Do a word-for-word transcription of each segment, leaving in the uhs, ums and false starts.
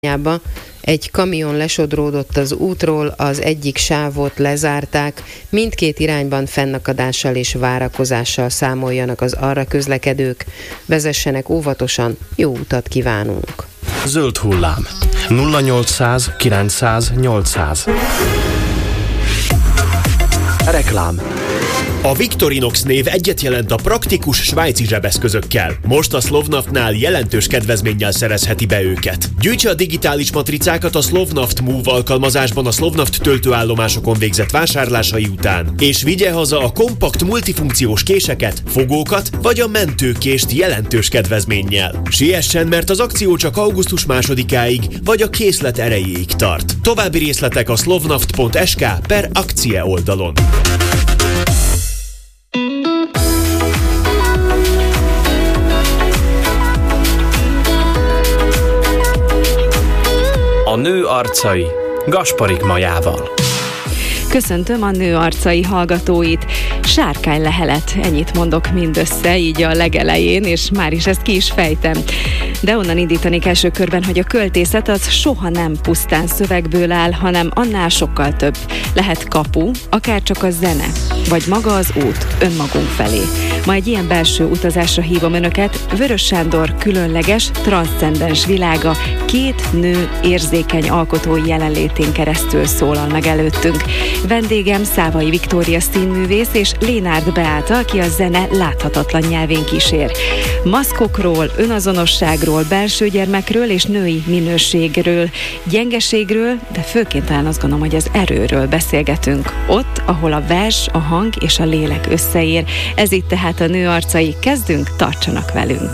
Egy kamion lesodródott az útról, az egyik sávot lezárták, mindkét irányban fennakadással és várakozással számoljanak az arra közlekedők. Vezessenek óvatosan, jó utat kívánunk! Zöld hullám. nulla nyolcszáz kilencszáz nyolcszáz. Reklám. A Victorinox név egyet jelent a praktikus svájci zsebeszközökkel. Most a Slovnaftnál jelentős kedvezménnyel szerezheti be őket. Gyűjtse a digitális matricákat a Slovnaft Move alkalmazásban a Slovnaft töltőállomásokon végzett vásárlásai után, és vigye haza a kompakt multifunkciós késeket, fogókat vagy a mentőkést jelentős kedvezménnyel. Siessen, mert az akció csak augusztus másodikáig vagy a készlet erejéig tart. További részletek a slovnaft pont sk per akcie oldalon. A nő arcai Gasparik Majával. Köszöntöm a Nő arcai hallgatóit. Sárkánylehelet, ennyit mondok mindössze, így a legelején, és már is ezt ki is fejtem. De onnan indítanék első körben, hogy a költészet az soha nem pusztán szövegből áll, hanem annál sokkal több. Lehet kapu, akár csak a zene, vagy maga az út önmagunk felé. Ma egy ilyen belső utazásra hívom önöket. Vörös Sándor különleges, transzcendens világa két nő érzékeny alkotói jelenlétén keresztül szólal meg előttünk. Vendégem Szávai Viktória színművész és Lénárd Beáta, aki a zene láthatatlan nyelvén kísér. Maszkokról, önazonosságról, belső gyermekről és női minőségről, gyengeségről, de főként talán azt gondolom, hogy az erőről beszélgetünk. Ott, ahol a vers, a hang és a lélek összeér. Ez itt tehát a Nő arcai. Kezdünk, tartsanak velünk!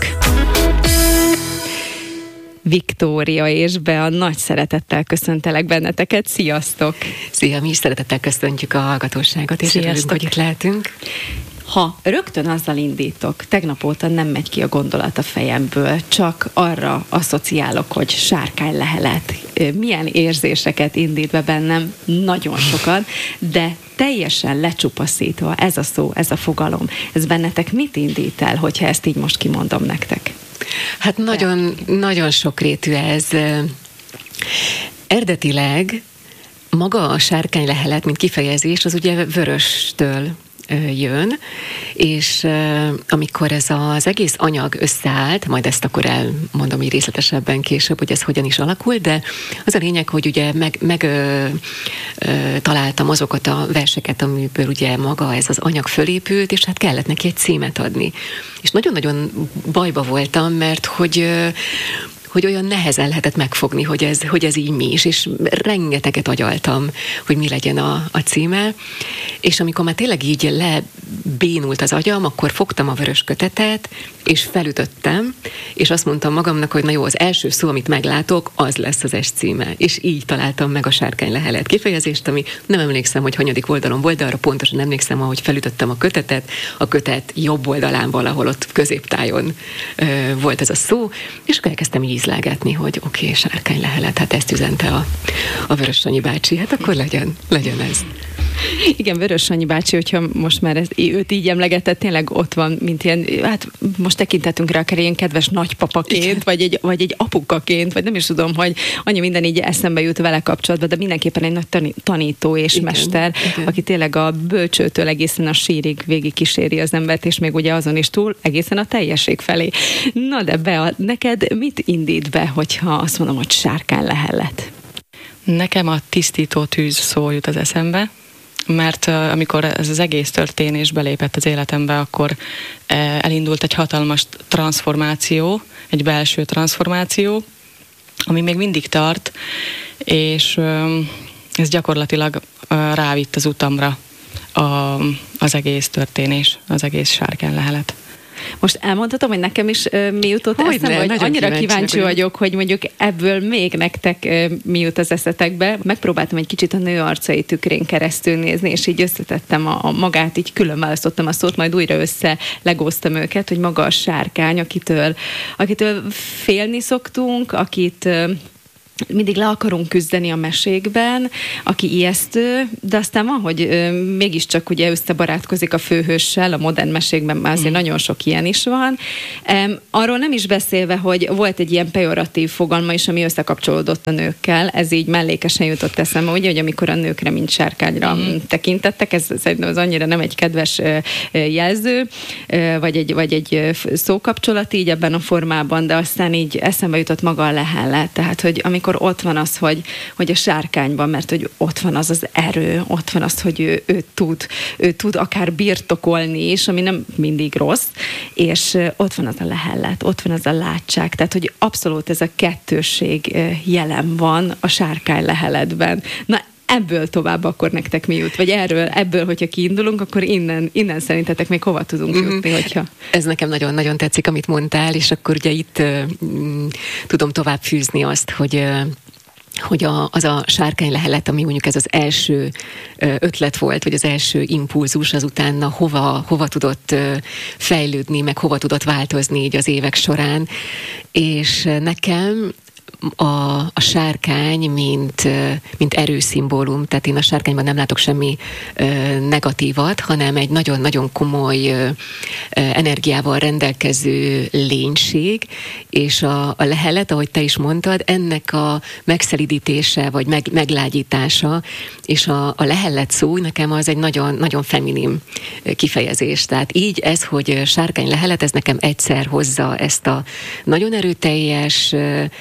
Viktória és Bea, nagy szeretettel köszöntelek benneteket. Sziasztok! Szia, mi is szeretettel köszöntjük a hallgatóságot, és örülünk, hogy itt lehetünk. Ha rögtön azzal indítok, tegnap óta nem megy ki a gondolat a fejemből, csak arra asszociálok, hogy sárkánylehelet. Milyen érzéseket indít be bennem? Nagyon sokan, de teljesen lecsupaszítva ez a szó, ez a fogalom. Ez bennetek mit indít el, hogyha ezt így most kimondom nektek? Hát nagyon, nagyon sokrétű ez. Eredetileg maga a sárkánylehelet, mint kifejezés, az ugye vöröstől jön, és amikor ez az egész anyag összeállt, majd ezt akkor elmondom így részletesebben később, hogy ez hogyan is alakul, de az a lényeg, hogy ugye meg, meg ö, ö, találtam azokat a verseket, amiből ugye maga ez az anyag fölépült, és hát kellett neki egy címet adni. És nagyon-nagyon bajba voltam, mert hogy ö, hogy olyan nehezen lehetett megfogni, hogy ez, hogy ez így mi is, és rengeteget agyaltam, hogy mi legyen a, a címe, és amikor már tényleg így lebénult az agyam, akkor fogtam a vörös kötetet, és felütöttem, és azt mondtam magamnak, hogy na jó, az első szó, amit meglátok, az lesz az es címe, és így találtam meg a sárkánylehelet kifejezést, ami nem emlékszem, hogy hanyadik oldalon volt, de arra pontosan emlékszem, ahogy felütöttem a kötetet, a kötet jobb oldalán valahol ott középtájon ö, volt ez a szó, és akkor elkezdtem így ízlelgetni, hogy oké, okay, sárkánylehelet, hát ezt üzente a, a Vörös Sanyi bácsi, hát akkor legyen, legyen ez. Igen, Vörös Sanyi bácsi, hogyha most már ezt, őt így emlegetett, tényleg ott van, mint ilyen, hát most tekintetünk rá akár ilyen kedves nagypapaként, vagy egy, vagy egy apukaként, vagy nem is tudom, hogy annyi minden így eszembe jut vele kapcsolatban, de mindenképpen egy nagy tanító és igen, mester, igen. Aki tényleg a bölcsőtől egészen a sírig végig kíséri az embert, és még ugye azon is túl egészen a teljesség felé. Na de Bea, neked mit indít be, hogyha azt mondom, hogy sárkánylehelet? Nekem a tisztító tűz szó jut az eszembe, mert uh, amikor ez az egész történés belépett az életembe, akkor uh, elindult egy hatalmas transformáció, egy belső transformáció, ami még mindig tart, és uh, ez gyakorlatilag uh, rávitt az utamra a, az egész történés, az egész sárkánylehelet. Most elmondhatom, hogy nekem is uh, mi jutott hogy eszembe, ne, hogy annyira kíváncsi, kíváncsi vagyok, hogy mondjuk ebből még nektek uh, mi jut az eszetekbe. Megpróbáltam egy kicsit a Nő arcai tükrén keresztül nézni, és így összetettem a, a magát, így külön választottam a szót, majd újra össze legóztam őket, hogy maga a sárkány, akitől, akitől félni szoktunk, akit... Uh, mindig le akarunk küzdeni a mesékben, aki ijesztő, de aztán van, hogy ö, mégiscsak ugye összebarátkozik a főhőssel, a modern mesékben már azért mm. nagyon sok ilyen is van. Um, arról nem is beszélve, hogy volt egy ilyen pejoratív fogalma is, ami összekapcsolódott a nőkkel, ez így mellékesen jutott eszembe, ugye, hogy amikor a nőkre, mint sárkányra mm. tekintettek, ez szerintem az annyira nem egy kedves ö, jelző, ö, vagy, egy, vagy egy szókapcsolat így ebben a formában, de aztán így eszembe jutott maga a lehellet, tehát, hogy amikor ott van az, hogy, hogy a sárkányban, mert hogy ott van az az erő, ott van az, hogy ő, ő, tud, ő tud akár birtokolni is, ami nem mindig rossz, és ott van az a lehellet, ott van az a látság, tehát hogy abszolút ez a kettősség jelen van a sárkány leheletben. Na, ebből tovább akkor nektek mi jut? Vagy erről, ebből, hogyha kiindulunk, akkor innen, innen szerintetek még hova tudunk mm-hmm. jutni, hogyha... Ez nekem nagyon-nagyon tetszik, amit mondtál, és akkor ugye itt uh, tudom tovább fűzni azt, hogy... Uh, hogy a, az a sárkány lehelet, ami mondjuk ez az első ötlet volt, vagy az első impulzus, az utána hova, hova tudott fejlődni, meg hova tudott változni így az évek során. És nekem a, a sárkány, mint, mint erőszimbólum, tehát én a sárkányban nem látok semmi negatívat, hanem egy nagyon-nagyon komoly energiával rendelkező lénység, és a, a lehelet, ahogy te is mondtad, ennek a megszelidítése, vagy meg, meglágyítása, és a, a lehellet szó nekem az egy nagyon, nagyon feminim kifejezés. Tehát így ez, hogy sárkány lehelet, ez nekem egyszer hozza ezt a nagyon erőteljes,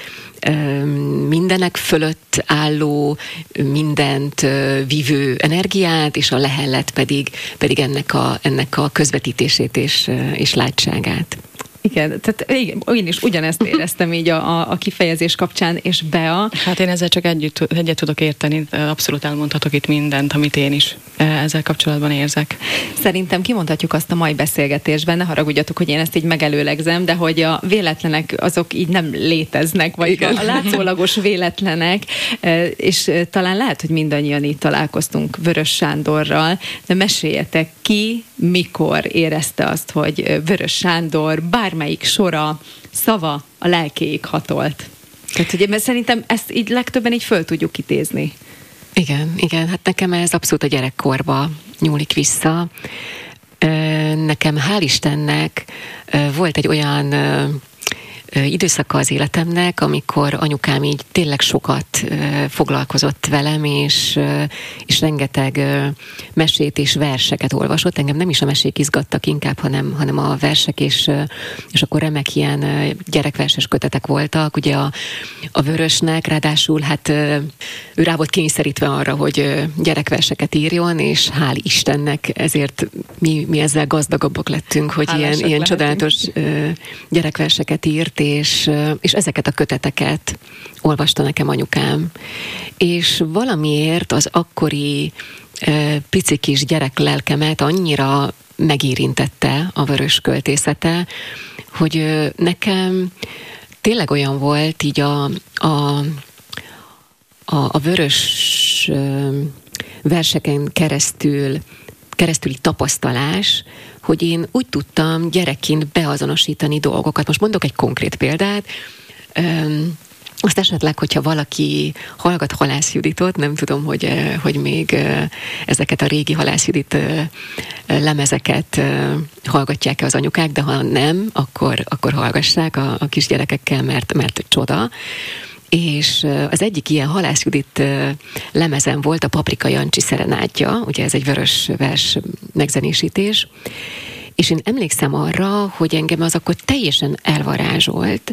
mindenek fölött álló, mindent vívő energiát, és a lehellet pedig, pedig ennek, a, ennek a közvetítését és, és látságát. Igen, tehát igen, én is ugyanezt éreztem így a, a, a kifejezés kapcsán, és Bea. Hát én ezzel csak együtt, egyet tudok érteni, abszolút elmondhatok itt mindent, amit én is ezzel kapcsolatban érzek. Szerintem kimondhatjuk azt a mai beszélgetésben, ne haragudjatok, hogy én ezt így megelőlegzem, de hogy a véletlenek azok így nem léteznek, vagy igen. A látszólagos véletlenek, és talán lehet, hogy mindannyian így találkoztunk Vörös Sándorral, de meséljetek ki, mikor érezte azt, hogy Vörös Sándor bármelyik sora, szava a lelkéig hatolt. Tehát, ugye, mert szerintem ezt így legtöbben így föl tudjuk idézni. Igen, igen, hát nekem ez abszolút a gyerekkorba nyúlik vissza. Nekem hál' Istennek volt egy olyan időszaka az életemnek, amikor anyukám így tényleg sokat foglalkozott velem, és, és rengeteg mesét és verseket olvasott. Engem nem is a mesék izgattak inkább, hanem, hanem a versek, és, és akkor remek ilyen gyerekverses kötetek voltak. Ugye a, a Vörösnek ráadásul hát ő rá volt kényszerítve arra, hogy gyerekverseket írjon, és hál' Istennek ezért mi, mi ezzel gazdagabbak lettünk, hogy ilyen, ilyen csodálatos gyerekverseket írt, És, és ezeket a köteteket olvasta nekem anyukám. És valamiért az akkori e, pici kis gyerek lelkemet annyira megérintette a Vörös költészete, hogy e, nekem tényleg olyan volt így a, a, a, a Vörös e, verseken keresztül keresztüli tapasztalás, hogy én úgy tudtam gyerekként beazonosítani dolgokat. Most mondok egy konkrét példát. Öm, azt esetleg, hogyha valaki hallgat Halász Juditot, nem tudom, hogy, hogy még ezeket a régi Halász Judit lemezeket hallgatják-e az anyukák, de ha nem, akkor, akkor hallgassák a, a kisgyerekekkel, mert, mert csoda. És az egyik ilyen Halász Judit lemezen volt a Paprika Jancsi szerenádja, ugye ez egy vörös vers megzenésítés, és én emlékszem arra, hogy engem az akkor teljesen elvarázsolt,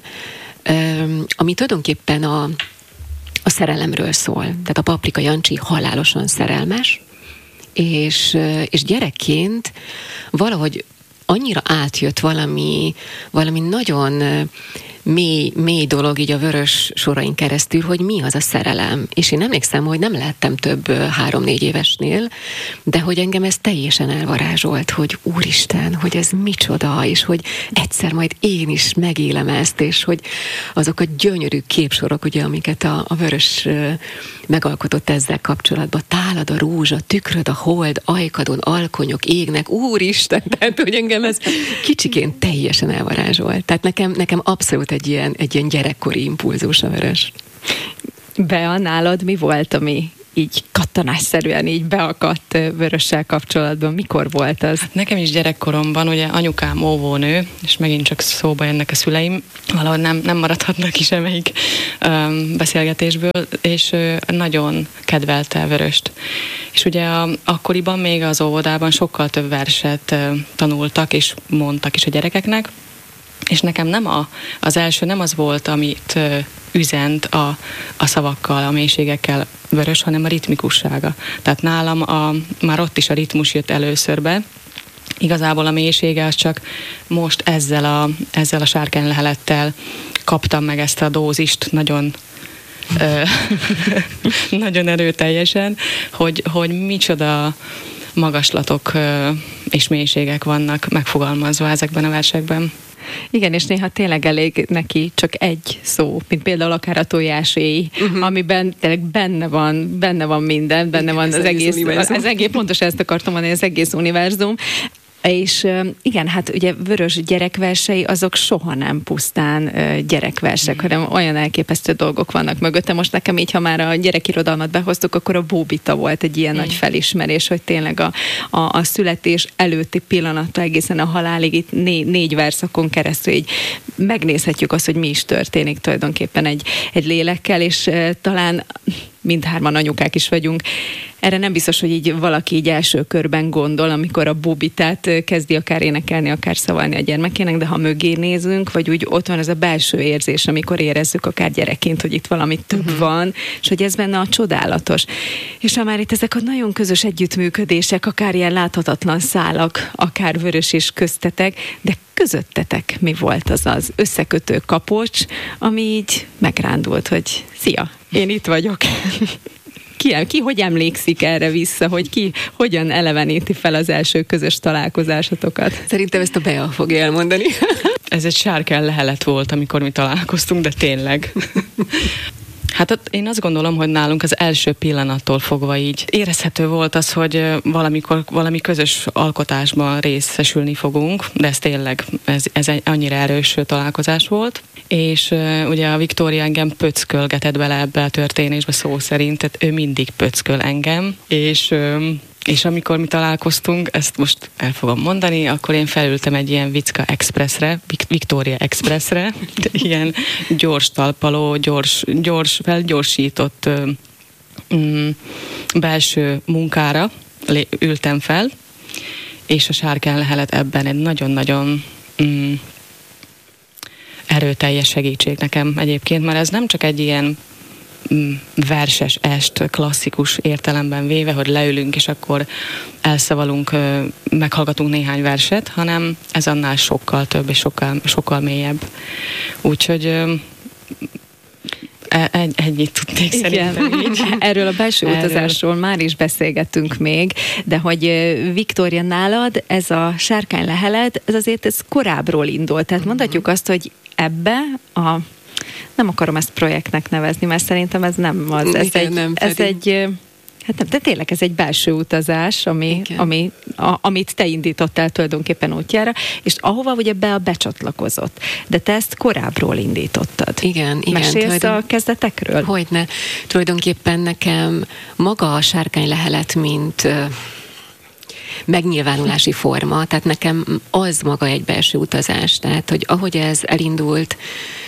ami tulajdonképpen a, a szerelemről szól. Tehát a Paprika Jancsi halálosan szerelmes, és, és gyerekként valahogy annyira átjött valami, valami nagyon mély, mély dolog így a Vörös sorain keresztül, hogy mi az a szerelem. És én emlékszem, hogy nem lehettem több három-négy évesnél, de hogy engem ez teljesen elvarázsolt, hogy úristen, hogy ez micsoda, és hogy egyszer majd én is megélem ezt, és hogy azok a gyönyörű képsorok, ugye, amiket a, a Vörös megalkotott ezzel kapcsolatban, tálad a rózsa, tükröd a hold, ajkadon alkonyok égnek, úristen, tehát hogy engem ez kicsiként teljesen elvarázsolt. Tehát nekem, nekem abszolút egy ilyen, egy ilyen gyerekkori impulzus a Vörös. Bea, nálad mi volt, ami így kattanásszerűen így beakadt Vörössel kapcsolatban? Mikor volt az? Hát nekem is gyerekkoromban, ugye anyukám óvónő, és megint csak szóba jönnek a szüleim, valahogy nem, nem maradhatnak ki semmelyik um, beszélgetésből, és uh, nagyon kedvelte Vöröst. És ugye a, akkoriban még az óvodában sokkal több verset uh, tanultak, és mondtak is a gyerekeknek, és nekem nem a, az első nem az volt, amit ö, üzent a, a szavakkal, a mélységekkel Vörös, hanem a ritmikussága. Tehát nálam a, már ott is a ritmus jött először be. Igazából a mélysége az csak most ezzel a, ezzel a sárkánylehelettel kaptam meg ezt a dózist nagyon ö, nagyon erőteljesen, hogy, hogy micsoda magaslatok ö, és mélységek vannak megfogalmazva ezekben a versekben. Igen, és néha tényleg elég neki csak egy szó, mint például akár a tojáséj, uh-huh. amiben tényleg benne van, benne van minden, benne igen, van az, az egész, egész az egész, pontosan ezt akartam mondani, az egész univerzum. És igen, hát ugye Vörös gyerekversei azok soha nem pusztán gyerekversek, mm. hanem olyan elképesztő dolgok vannak mögötte. Most nekem így, ha már a gyerekirodalmat behoztuk, akkor a Bóbita volt egy ilyen mm. nagy felismerés, hogy tényleg a, a, a születés előtti pillanattól egészen a halálig itt né, négy verszakon keresztül így megnézhetjük azt, hogy mi is történik tulajdonképpen egy, egy lélekkel, és uh, talán mindhárman anyukák is vagyunk. Erre nem biztos, hogy így valaki így első körben gondol, amikor a Bóbitát kezdi akár énekelni, akár szavalni a gyermekének, de ha mögé nézünk, vagy úgy ott van ez a belső érzés, amikor érezzük akár gyerekként, hogy itt valami több uh-huh. van, és hogy ez benne a csodálatos. És ha már itt ezek a nagyon közös együttműködések, akár ilyen láthatatlan szálak, akár Vörös és köztetek, de közöttetek mi volt az az összekötő kapocs, ami így megrándult, hogy szia, én itt vagyok. Ki, ki hogy emlékszik erre vissza, hogy ki hogyan eleveníti fel az első közös találkozásotokat? Szerintem ezt a Bea fogja elmondani. Ez egy sárkánylehelet volt, amikor mi találkoztunk, de tényleg. Hát én azt gondolom, hogy nálunk az első pillanattól fogva így érezhető volt az, hogy valamikor valami közös alkotásban részesülni fogunk, de ez tényleg, ez, ez egy annyira erős találkozás volt. És uh, ugye a Viktória engem pöckölgetett bele ebbe a történésbe szó szerint, tehát ő mindig pöcköl engem, és... Um, És amikor mi találkoztunk, ezt most el fogom mondani, akkor én felültem egy ilyen Vicka Expressre, Victoria Expressre, ilyen gyors talpaló, gyors, gyors felgyorsított um, belső munkára ültem fel, és a sárkánylehelet ebben egy nagyon-nagyon um, erőteljes segítség nekem egyébként, mert ez nem csak egy ilyen verses est, klasszikus értelemben véve, hogy leülünk, és akkor elszavalunk, meghallgatunk néhány verset, hanem ez annál sokkal több, és sokkal, sokkal mélyebb. Úgyhogy Egy, ennyit tudnék szerintem így. Erről a belső Erről. utazásról már is beszélgettünk még, de hogy Viktória, nálad ez a sárkánylehelet, ez azért ez korábbról indult. Tehát mondhatjuk azt, hogy ebbe a nem akarom ezt projektnek nevezni, mert szerintem ez nem az. Ez, igen, egy, nem, ez egy, hát nem, de tényleg ez egy belső utazás, ami, ami, a, amit te indítottál tulajdonképpen útjára, és ahova ugye be a becsatlakozott. De te ezt korábbról indítottad. Igen, igen. Mesélsz tulajdon... a kezdetekről? Hogyne. Tulajdonképpen nekem maga a sárkánylehelet, mint megnyilvánulási forma, tehát nekem az maga egy belső utazás. Tehát, hogy ahogy ez elindult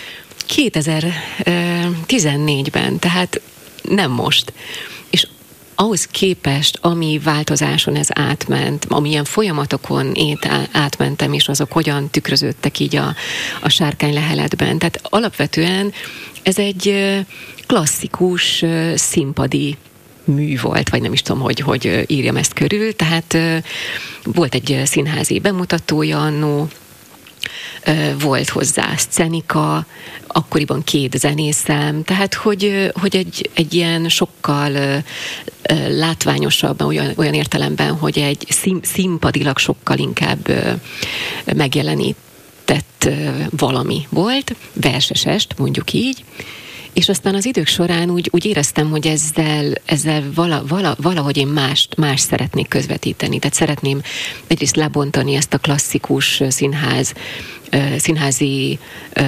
kétezer-tizennégyben, tehát nem most. És ahhoz képest, ami változáson ez átment, amilyen folyamatokon én átmentem, és azok hogyan tükröződtek így a, a sárkányleheletben. Tehát alapvetően ez egy klasszikus színpadi mű volt, vagy nem is tudom, hogy, hogy írjam ezt körül. Tehát volt egy színházi bemutatója annó, volt hozzá szcenika, akkoriban két zenészem, tehát hogy, hogy egy, egy ilyen sokkal látványosabb, olyan, olyan értelemben, hogy egy szín, színpadilag sokkal inkább megjelenített valami volt, versesest, mondjuk így, és aztán az idők során úgy, úgy éreztem, hogy ezzel, ezzel vala, vala, valahogy én mást, más szeretnék közvetíteni. Tehát szeretném egyrészt lebontani ezt a klasszikus színház színházi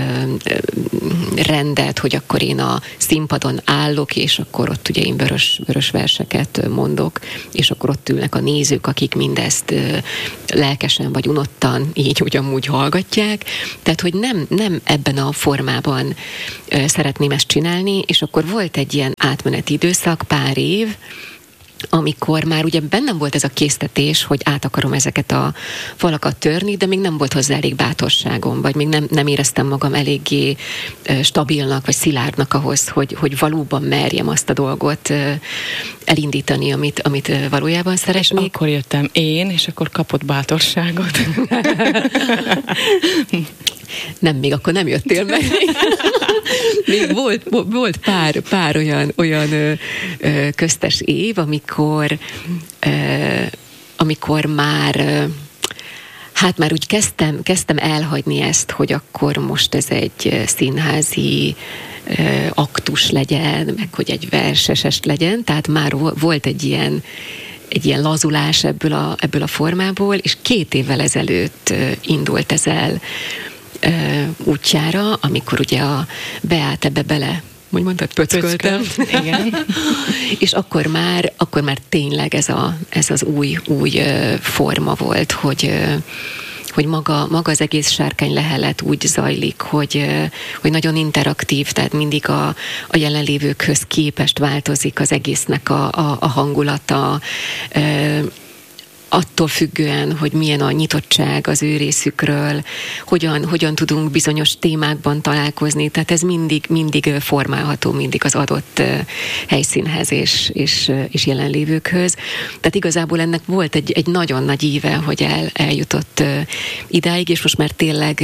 rendet, hogy akkor én a színpadon állok, és akkor ott ugye én vörös, vörös verseket mondok, és akkor ott ülnek a nézők, akik mindezt lelkesen vagy unottan így ugyanúgy hallgatják. Tehát, hogy nem, nem ebben a formában szeretném ezt csinálni, és akkor volt egy ilyen átmeneti időszak, pár év, amikor már ugye bennem volt ez a késztetés, hogy át akarom ezeket a falakat törni, de még nem volt hozzá elég bátorságom, vagy még nem, nem éreztem magam eléggé stabilnak, vagy szilárdnak ahhoz, hogy, hogy valóban merjem azt a dolgot elindítani, amit, amit valójában szeretnék. És akkor jöttem én, és akkor kapott bátorságot. Nem, még akkor nem jöttél meg. Még volt, volt pár, pár olyan, olyan ö, ö, köztes év, amikor, ö, amikor már ö, hát már úgy kezdtem, kezdtem elhagyni ezt, hogy akkor most ez egy színházi ö, aktus legyen, meg hogy egy verseses legyen, tehát már volt egy ilyen egy ilyen lazulás ebből a, ebből a formából, és két évvel ezelőtt ö, indult ez el útjára, amikor ugye a Beát ebbe bele, hogy mondtad, pöcköltem. Pöckölt, igen. És akkor már, akkor már tényleg ez, a, ez az új, új forma volt, hogy, hogy maga, maga az egész Sárkány Lehelet úgy zajlik, hogy, hogy nagyon interaktív, tehát mindig a, a jelenlévőkhöz képest változik az egésznek a, a, a hangulata, attól függően, hogy milyen a nyitottság az ő részükről, hogyan, hogyan tudunk bizonyos témákban találkozni, tehát ez mindig, mindig formálható, mindig az adott helyszínhez és, és, és jelenlévőkhöz. Tehát igazából ennek volt egy, egy nagyon nagy íve, hogy el, eljutott idáig, és most már tényleg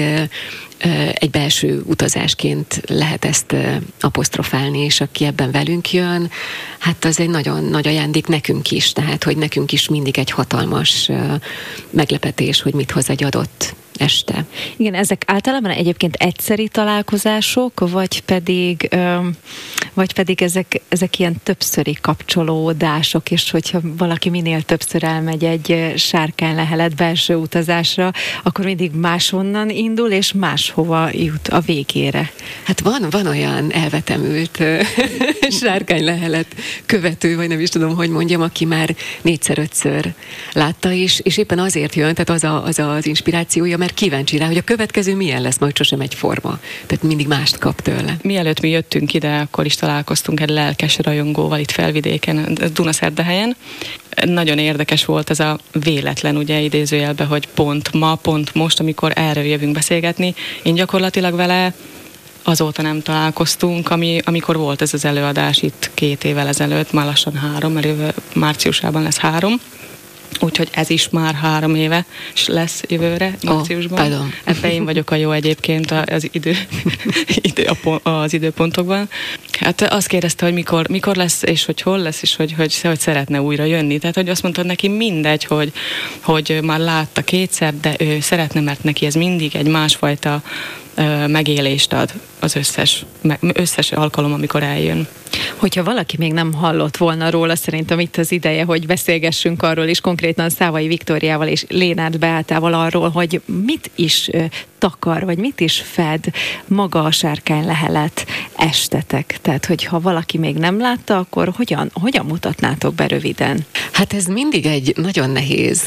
egy belső utazásként lehet ezt apostrofálni, és aki ebben velünk jön, hát az egy nagyon nagy ajándék nekünk is, tehát hogy nekünk is mindig egy hatalmas meglepetés, hogy mit hoz egy adott este. Igen, ezek általában egyébként egyszeri találkozások, vagy pedig, vagy pedig ezek, ezek ilyen többszöri kapcsolódások, és hogyha valaki minél többször elmegy egy Sárkány Lehelet belső utazásra, akkor mindig máshonnan indul, és máshova jut a végére. Hát van, van olyan elvetemült Sárkány Lehelet követő, vagy nem is tudom, hogy mondjam, aki már négyszer-ötször látta is, és éppen azért jön, tehát az a, az, az inspirációja, mert kíváncsi rá, hogy a következő milyen lesz, majd sosem egyforma. Tehát mindig mást kap tőle. Mielőtt mi jöttünk ide, akkor is találkoztunk egy lelkes rajongóval itt Felvidéken, Dunaszerdahelyen. Nagyon érdekes volt ez a véletlen, ugye idézőjelbe, hogy pont ma, pont most, amikor erről jövünk beszélgetni. Én gyakorlatilag vele azóta nem találkoztunk, ami, amikor volt ez az előadás itt két évvel ezelőtt, már lassan három, mert márciusában lesz három. Úgyhogy ez is már három éve és lesz jövőre, márciusban. Oh, ebben én vagyok a jó egyébként az, idő, idő, az időpontokban. Hát azt kérdezte, hogy mikor, mikor lesz, és hogy hol lesz, és hogy, hogy, hogy szeretne újra jönni. Tehát, hogy azt mondta neki mindegy, hogy, hogy már látta kétszer, de ő szeretne, mert neki ez mindig egy másfajta megélést ad az összes, összes alkalom, amikor eljön. Hogyha valaki még nem hallott volna róla, szerintem itt az ideje, hogy beszélgessünk arról, és konkrétan Szávai Viktóriával és Lénárt Beátával arról, hogy mit is takar, vagy mit is fed maga a Sárkány Lehelet estetek. Tehát, hogyha valaki még nem látta, akkor hogyan, hogyan mutatnátok be röviden? Hát ez mindig egy nagyon nehéz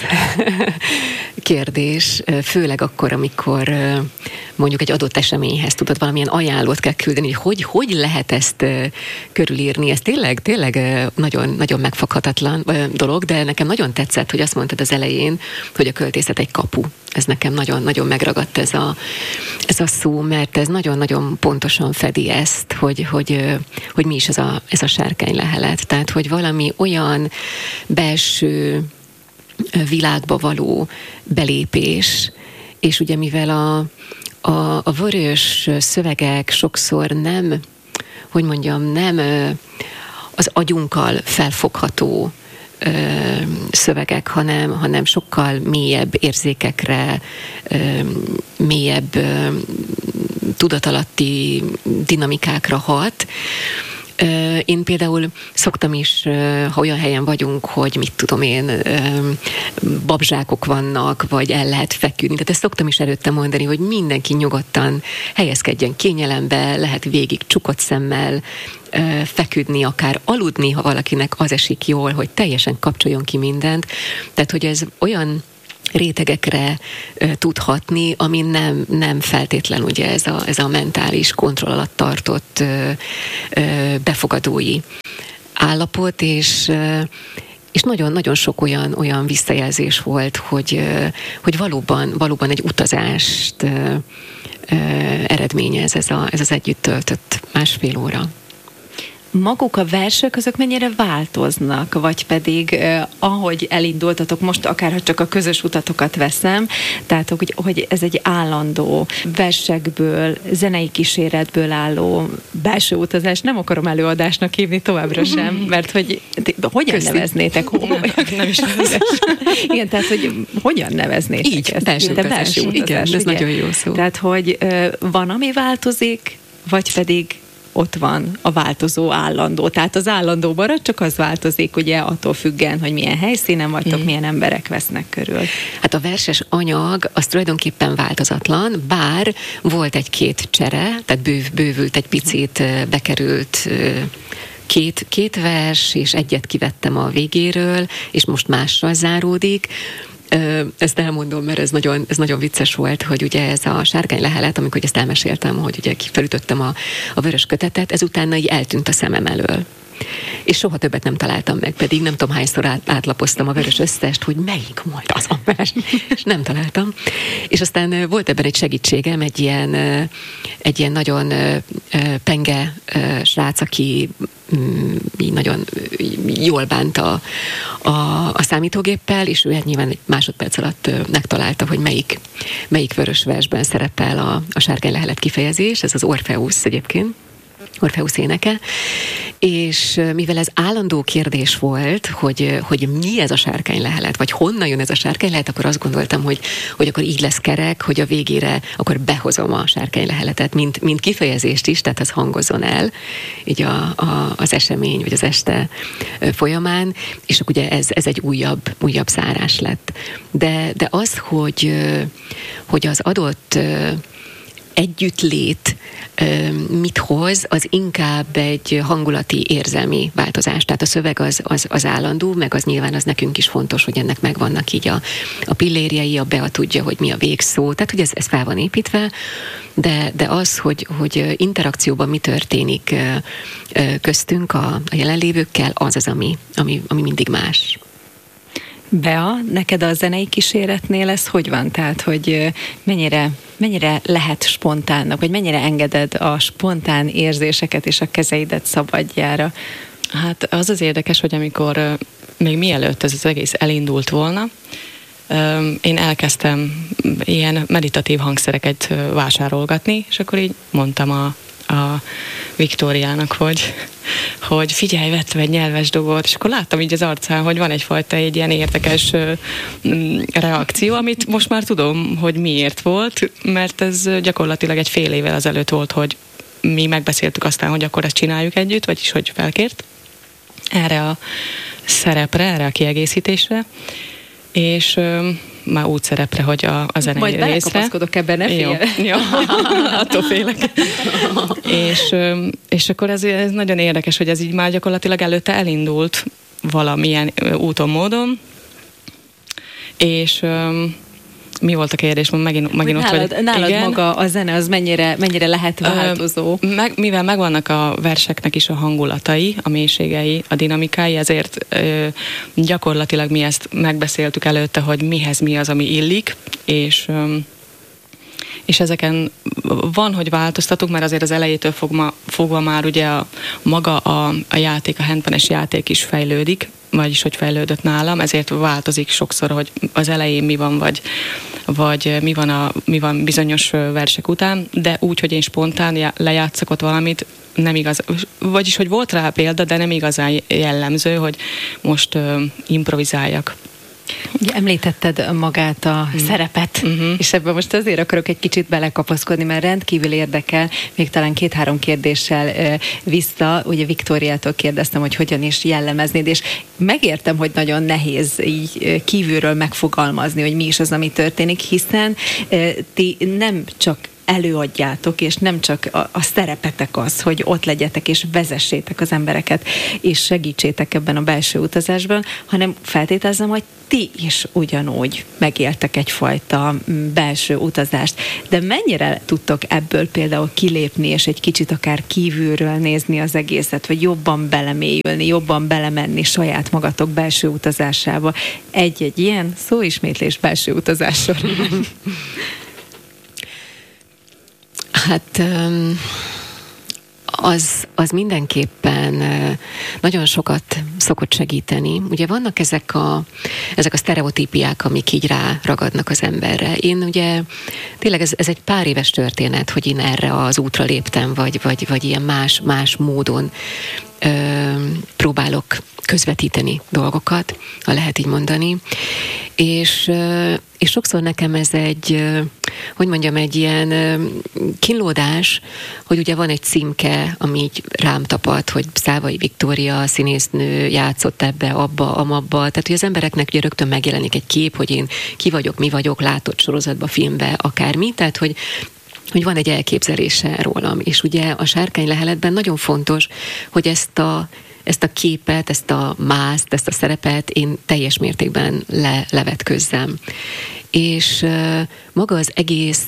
kérdés, főleg akkor, amikor mondjuk egy adott eseményhez tudod, valamilyen ajánlót kell küldeni, hogy hogy lehet ezt körülírni. Ez tényleg, tényleg nagyon, nagyon megfoghatatlan dolog, de nekem nagyon tetszett, hogy azt mondtad az elején, hogy a költészet egy kapu. Ez nekem nagyon-nagyon megragadt ez a, ez a szó, mert ez nagyon-nagyon pontosan fedi ezt, hogy, hogy, hogy mi is ez a, ez a Sárkány Lehelet. Tehát, hogy valami olyan belső világba való belépés, és ugye mivel a, a, a vörös szövegek sokszor nem, hogy mondjam, nem az agyunkkal felfogható szövegek, hanem, hanem sokkal mélyebb érzékekre, mélyebb tudatalatti dinamikákra hat. Én például szoktam is, ha olyan helyen vagyunk, hogy mit tudom én, babzsákok vannak, vagy el lehet feküdni. Tehát ezt szoktam is előtte mondani, hogy mindenki nyugodtan helyezkedjen kényelembe, lehet végig csukott szemmel feküdni, akár aludni, ha valakinek az esik jól, hogy teljesen kapcsoljon ki mindent. Tehát, hogy ez olyan rétegekre uh, tudhatni, ami nem, nem feltétlen ugye ez a, ez a mentális kontroll alatt tartott uh, uh, befogadói állapot, és uh, és nagyon-nagyon sok olyan, olyan visszajelzés volt, hogy, uh, hogy valóban, valóban egy utazást uh, uh, eredményez ez, a, ez az együtt töltött másfél óra. Maguk a versek, azok mennyire változnak, vagy pedig eh, ahogy elindultatok most, akárha csak a közös utatokat veszem, tehát hogy, hogy ez egy állandó versekből, zenei kíséretből álló belső utazás, nem akarom előadásnak hívni továbbra sem, mert hogy hogyan Köszi. neveznétek? Nem, nem is Igen, tehát hogy hogyan neveznétek Így, ezt? belső utazás. Belső utazás. Igen, ez ugye? nagyon jó szó. Tehát, hogy eh, van, ami változik, vagy pedig ott van a változó állandó. Tehát az állandó marad, csak az változik, ugye attól függen, hogy milyen helyszínen vagytok, mm. milyen emberek vesznek körül. Hát a verses anyag az tulajdonképpen változatlan, bár volt egy-két csere, tehát bőv, bővült egy picit, bekerült két, két vers, és egyet kivettem a végéről, és most mással záródik. Ezt elmondom, mert ez nagyon, ez nagyon vicces volt, hogy ugye ez a sárkány lehelet, amikor ezt elmeséltem, hogy ugye felütöttem a, a vörös kötetet, ezután így eltűnt a szemem elől. És soha többet nem találtam meg, pedig nem tudom hányszor át, átlapoztam a vörös összest, hogy melyik volt az a vers, és nem találtam. És aztán volt ebben egy segítségem, egy ilyen, egy ilyen nagyon penge srác, aki így nagyon jól bánt a, a, a számítógéppel, és ő hát nyilván egy másodperc alatt megtalálta, hogy melyik, melyik vörös versben szerepel a, a sárkány lehelet kifejezés, ez az Orfeusz egyébként, Orfeusz éneke, és mivel ez állandó kérdés volt, hogy, hogy mi ez a sárkány lehelet, vagy honnan jön ez a sárkány lehet, akkor azt gondoltam, hogy, hogy akkor így lesz kerek, hogy a végére akkor behozom a sárkány leheletet, mint, mint kifejezést is, tehát az hangozzon el így a, a, az esemény, vagy az este folyamán, és akkor ugye ez, ez egy újabb, újabb szárás lett. De, de az, hogy, hogy az adott együttlét mit hoz, az inkább egy hangulati, érzelmi változás. Tehát a szöveg az, az, az állandó, meg az nyilván az nekünk is fontos, hogy ennek megvannak így a, a pillérjei, a Bea tudja, hogy mi a végszó, tehát hogy ez, ez fel van építve, de, de az, hogy, hogy interakcióban mi történik köztünk a, a jelenlévőkkel, az az, ami, ami, ami mindig más. Bea, neked a zenei kíséretnél ez hogy van? Tehát, hogy mennyire, mennyire lehet spontánnak, vagy mennyire engeded a spontán érzéseket és a kezeidet szabadjára? Hát az az érdekes, hogy amikor még mielőtt ez az egész elindult volna, én elkezdtem ilyen meditatív hangszereket vásárolgatni, és akkor így mondtam a a Viktóriának, hogy, hogy figyelj, vettem egy nyelves dobolt, és akkor láttam így az arcán, hogy van egyfajta egy ilyen érdekes mm, reakció, amit most már tudom, hogy miért volt, mert ez gyakorlatilag egy fél évvel azelőtt volt, hogy mi megbeszéltük aztán, hogy akkor ezt csináljuk együtt, vagyis hogy felkért erre a szerepre, erre a kiegészítésre, és öm, már úgy szerepre, hogy a, a zenei Majd részre. Majd belekapaszkodok ebben, ne félj. Jó, jó. Attól félek. és, és akkor ez, ez nagyon érdekes, hogy ez így már gyakorlatilag előtte elindult valamilyen úton, módon, és mi volt a kérdés? Megint, megint ott nálad, vagy. nálad Igen. maga a zene, az mennyire, mennyire lehet változó? Meg, mivel megvannak a verseknek is a hangulatai, a mélységei, a dinamikái, ezért ö, gyakorlatilag mi ezt megbeszéltük előtte, hogy mihez mi az, ami illik, és, ö, és ezeken van, hogy változtatunk, mert azért az elejétől fogma, fogva már ugye a, maga a, a játék, a handpanes játék is fejlődik, vagyis hogy fejlődött nálam, ezért változik sokszor, hogy az elején mi van, vagy, vagy mi, van a, mi van bizonyos versek után, de úgy, hogy én spontán lejátszok ott valamit, nem igaz, vagyis hogy volt rá példa, de nem igazán jellemző, hogy most uh, improvizáljak. Ugye említetted magát a mm. szerepet, mm-hmm. és ebben most azért akarok egy kicsit belekapaszkodni, mert rendkívül érdekel, még talán két-három kérdéssel vissza, ugye Viktóriától kérdeztem, hogy hogyan is jellemeznéd, és megértem, hogy nagyon nehéz így kívülről megfogalmazni, hogy mi is az, ami történik, hiszen ti nem csak előadjátok, és nem csak a, a szerepetek az, hogy ott legyetek, és vezessétek az embereket, és segítsétek ebben a belső utazásban, hanem feltételezem, hogy ti is ugyanúgy megéltek egyfajta belső utazást. De mennyire tudtok ebből például kilépni, és egy kicsit akár kívülről nézni az egészet, vagy jobban belemélyülni, jobban belemenni saját magatok belső utazásába? Egy-egy ilyen szóismétlés belső utazásról. Hát az, az mindenképpen nagyon sokat szokott segíteni. Ugye vannak ezek a, ezek a sztereotípiák, amik így ráragadnak az emberre. Én ugye tényleg ez, ez egy pár éves történet, hogy én erre az útra léptem, vagy, vagy, vagy ilyen más, más módon ö, próbálok közvetíteni dolgokat, ha lehet így mondani. És, és sokszor nekem ez egy, hogy mondjam, egy ilyen kínlódás, hogy ugye van egy címke, ami így rám tapad, hogy Szávai Viktória színésznő játszott ebbe, abba, amabba. Tehát, hogy az embereknek ugye rögtön megjelenik egy kép, hogy én ki vagyok, mi vagyok, látott sorozatba, filmbe, akármi. Tehát, hogy hogy van egy elképzelése rólam. És ugye a Sárkányleheletben nagyon fontos, hogy ezt a ezt a képet, ezt a mászt, ezt a szerepet én teljes mértékben le, levetközzem. És uh, maga az egész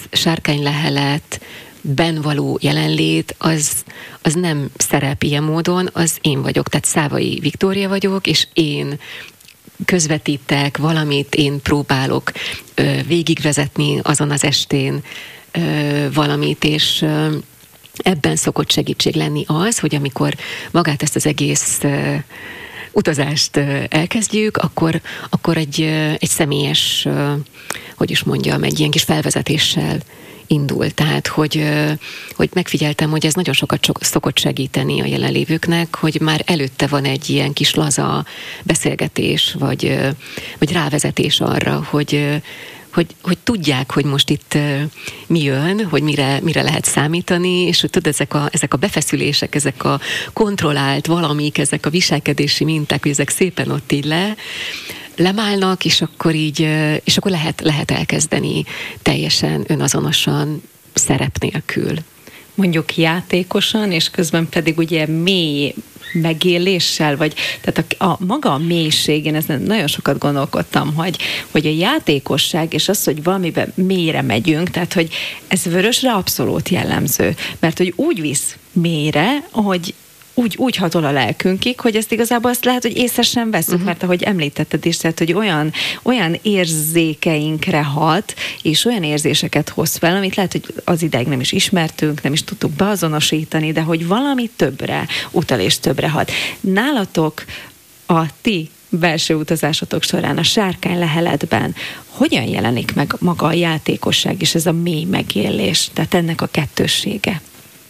Sárkányleheletben való jelenlét, az, az nem szerep ilyen módon, az én vagyok. Tehát Szávai Viktória vagyok, és én közvetítek valamit, én próbálok uh, végigvezetni azon az estén uh, valamit, és uh, ebben szokott segítség lenni az, hogy amikor magát ezt az egész uh, utazást uh, elkezdjük, akkor, akkor egy, uh, egy személyes, uh, hogy is mondjam, egy ilyen kis felvezetéssel indul. Tehát, hogy, uh, hogy megfigyeltem, hogy ez nagyon sokat so- szokott segíteni a jelenlévőknek, hogy már előtte van egy ilyen kis laza beszélgetés, vagy, uh, vagy rávezetés arra, hogy uh, Hogy, hogy tudják, hogy most itt uh, mi jön, hogy mire, mire lehet számítani, és hogy tudod, ezek a, ezek a befeszülések, ezek a kontrollált valamik, ezek a viselkedési minták, hogy ezek szépen ott így le, lemálnak, és akkor így, uh, és akkor lehet, lehet elkezdeni teljesen önazonosan, szerep nélkül. Mondjuk játékosan, és közben pedig ugye mély megéléssel, vagy tehát a, a maga a mélység, én ezen nagyon sokat gondolkodtam, hogy, hogy a játékosság, és az, hogy valamiben mélyre megyünk, tehát hogy ez Vörösre abszolút jellemző, mert hogy úgy visz mélyre, hogy úgy, úgy hatol a lelkünkig, hogy ezt igazából azt lehet, hogy észre sem veszünk, uh-huh. mert ahogy említetted is, tehát, hogy olyan, olyan érzékeinkre hat, és olyan érzéseket hoz fel, amit lehet, hogy az ideig nem is ismertünk, nem is tudtuk beazonosítani, de hogy valami többre utal és többre hat. Nálatok a ti belső utazásotok során a Sárkányleheletben hogyan jelenik meg maga a játékosság és ez a mély megélés, tehát ennek a kettőssége?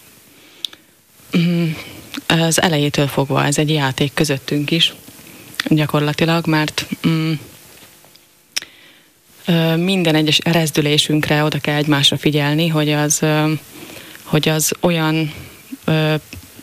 Mm. Az elejétől fogva ez egy játék közöttünk is, gyakorlatilag, mert mm, minden egyes rezdülésünkre oda kell egymásra figyelni, hogy az, hogy az olyan ö,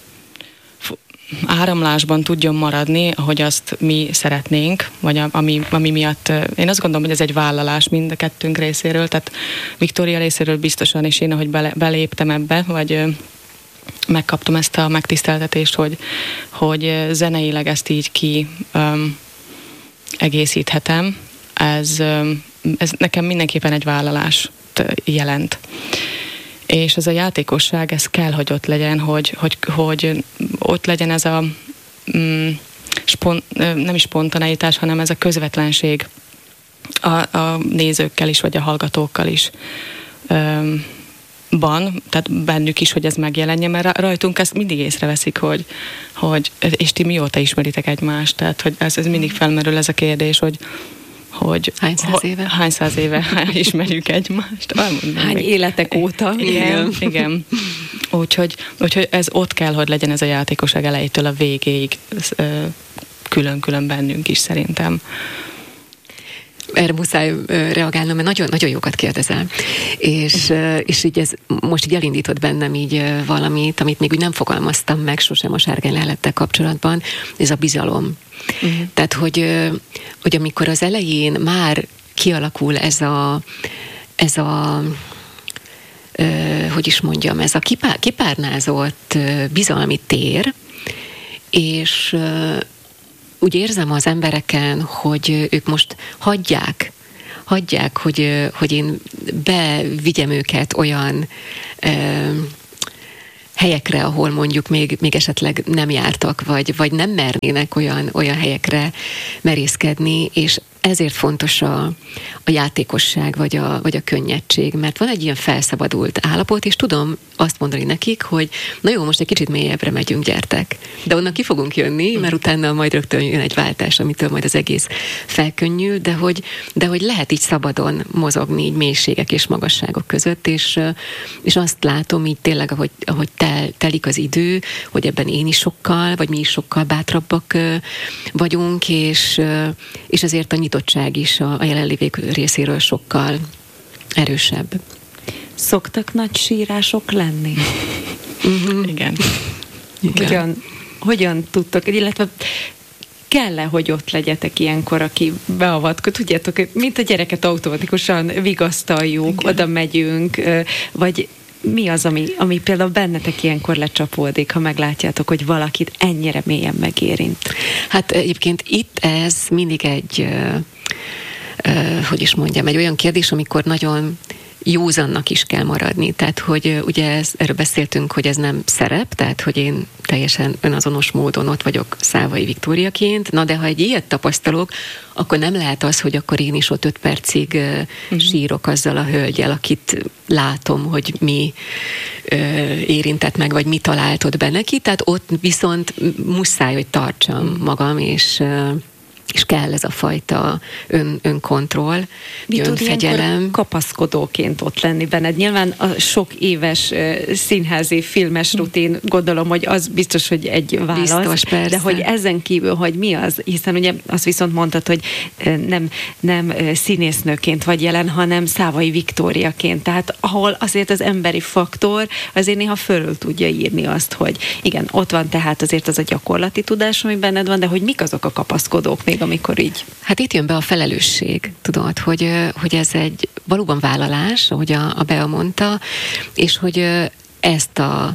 áramlásban tudjon maradni, ahogy azt mi szeretnénk, vagy ami, ami miatt, én azt gondolom, hogy ez egy vállalás mind a kettőnk részéről, tehát Viktória részéről biztosan, és én, ahogy bele, beléptem ebbe, vagy megkaptam ezt a megtiszteltetést, hogy, hogy zeneileg ezt így ki um, egészíthetem. Ez, um, ez nekem mindenképpen egy vállalást jelent. És ez a játékosság, ez kell, hogy ott legyen, hogy, hogy, hogy ott legyen ez a um, spont, nem is spontaneitás, hanem ez a közvetlenség a, a nézőkkel is, vagy a hallgatókkal is. Um, Ban, tehát bennük is, hogy ez megjelenjen, mert rajtunk ezt mindig észreveszik, hogy, hogy és ti mióta ismeritek egymást, tehát hogy ez, ez mindig felmerül ez a kérdés, hogy hogy hány száz éve? Hány száz éve ismerjük egymást. Hány még. Életek óta. Igen, igen. Úgyhogy, úgyhogy ez ott kell, hogy legyen ez a játékosság elejétől a végéig, külön-külön bennünk is szerintem. erre muszáj reagálnom, mert nagyon, nagyon jókat kérdezel. És, és így ez most így elindított bennem így valamit, amit még úgy nem fogalmaztam meg sosem a sárkánylehelettel kapcsolatban, ez a bizalom. Uh-huh. Tehát, hogy, hogy amikor az elején már kialakul ez a, ez a hogy is mondjam, ez a kipár, kipárnázott bizalmi tér, és úgy érzem az embereken, hogy ők most hagyják, hagyják, hogy, hogy én bevigyem őket olyan ö, helyekre, ahol mondjuk még, még esetleg nem jártak, vagy, vagy nem mernének olyan, olyan helyekre merészkedni, és ezért fontos a, a játékosság, vagy a, vagy a könnyedség, mert van egy ilyen felszabadult állapot, és tudom azt mondani nekik, hogy na jó, most egy kicsit mélyebbre megyünk, gyertek. De onnan ki fogunk jönni, mert utána majd rögtön jön egy váltás, amitől majd az egész felkönnyül, de hogy, de hogy lehet így szabadon mozogni így mélységek és magasságok között, és, és azt látom így tényleg, ahogy, ahogy tel, telik az idő, hogy ebben én is sokkal, vagy mi is sokkal bátrabbak vagyunk, és, és ezért a nyitottság is a, a jelenlévők részéről sokkal erősebb. Szoktak nagy sírások lenni? Uh-huh. Igen. Igen. Hogyan, hogyan tudtok, illetve kell-e, hogy ott legyetek ilyenkor, aki beavatkozik? Tudjátok, mint a gyereket automatikusan vigasztaljuk, igen, oda megyünk, vagy mi az, ami, ami például bennetek ilyenkor lecsapódik, ha meglátjátok, hogy valakit ennyire mélyen megérint? Hát egyébként itt ez mindig egy, uh, uh, hogy is mondjam, egy olyan kérdés, amikor nagyon józannak is kell maradni. Tehát, hogy ugye ez, erről beszéltünk, hogy ez nem szerep, tehát, hogy én teljesen önazonos módon ott vagyok Szávai Viktóriaként, na de ha egy ilyet tapasztalok, akkor nem lehet az, hogy akkor én is ott öt percig uh, uh-huh. sírok azzal a hölgyel, akit látom, hogy mi uh, érintett meg, vagy mi talált ott be neki, tehát ott viszont muszáj, hogy tartsam magam, és uh, és kell ez a fajta ön, önkontroll, önfegyelem. Kapaszkodóként ott lenni benned. Nyilván a sok éves uh, színházi, filmes rutin, gondolom, hogy az biztos, hogy egy válasz. Biztos, persze. De hogy ezen kívül, hogy mi az? Hiszen ugye azt viszont mondtad, hogy uh, nem, nem uh, színésznőként vagy jelen, hanem Szávai Viktóriaként. Tehát ahol azért az emberi faktor azért néha fölül tudja írni azt, hogy igen, ott van tehát azért az a gyakorlati tudás, ami benned van, de hogy mik azok a kapaszkodók még, amikor így? Hát itt jön be a felelősség, tudod, hogy, hogy ez egy valóban vállalás, ahogy a, a Bea mondta, és hogy ezt a,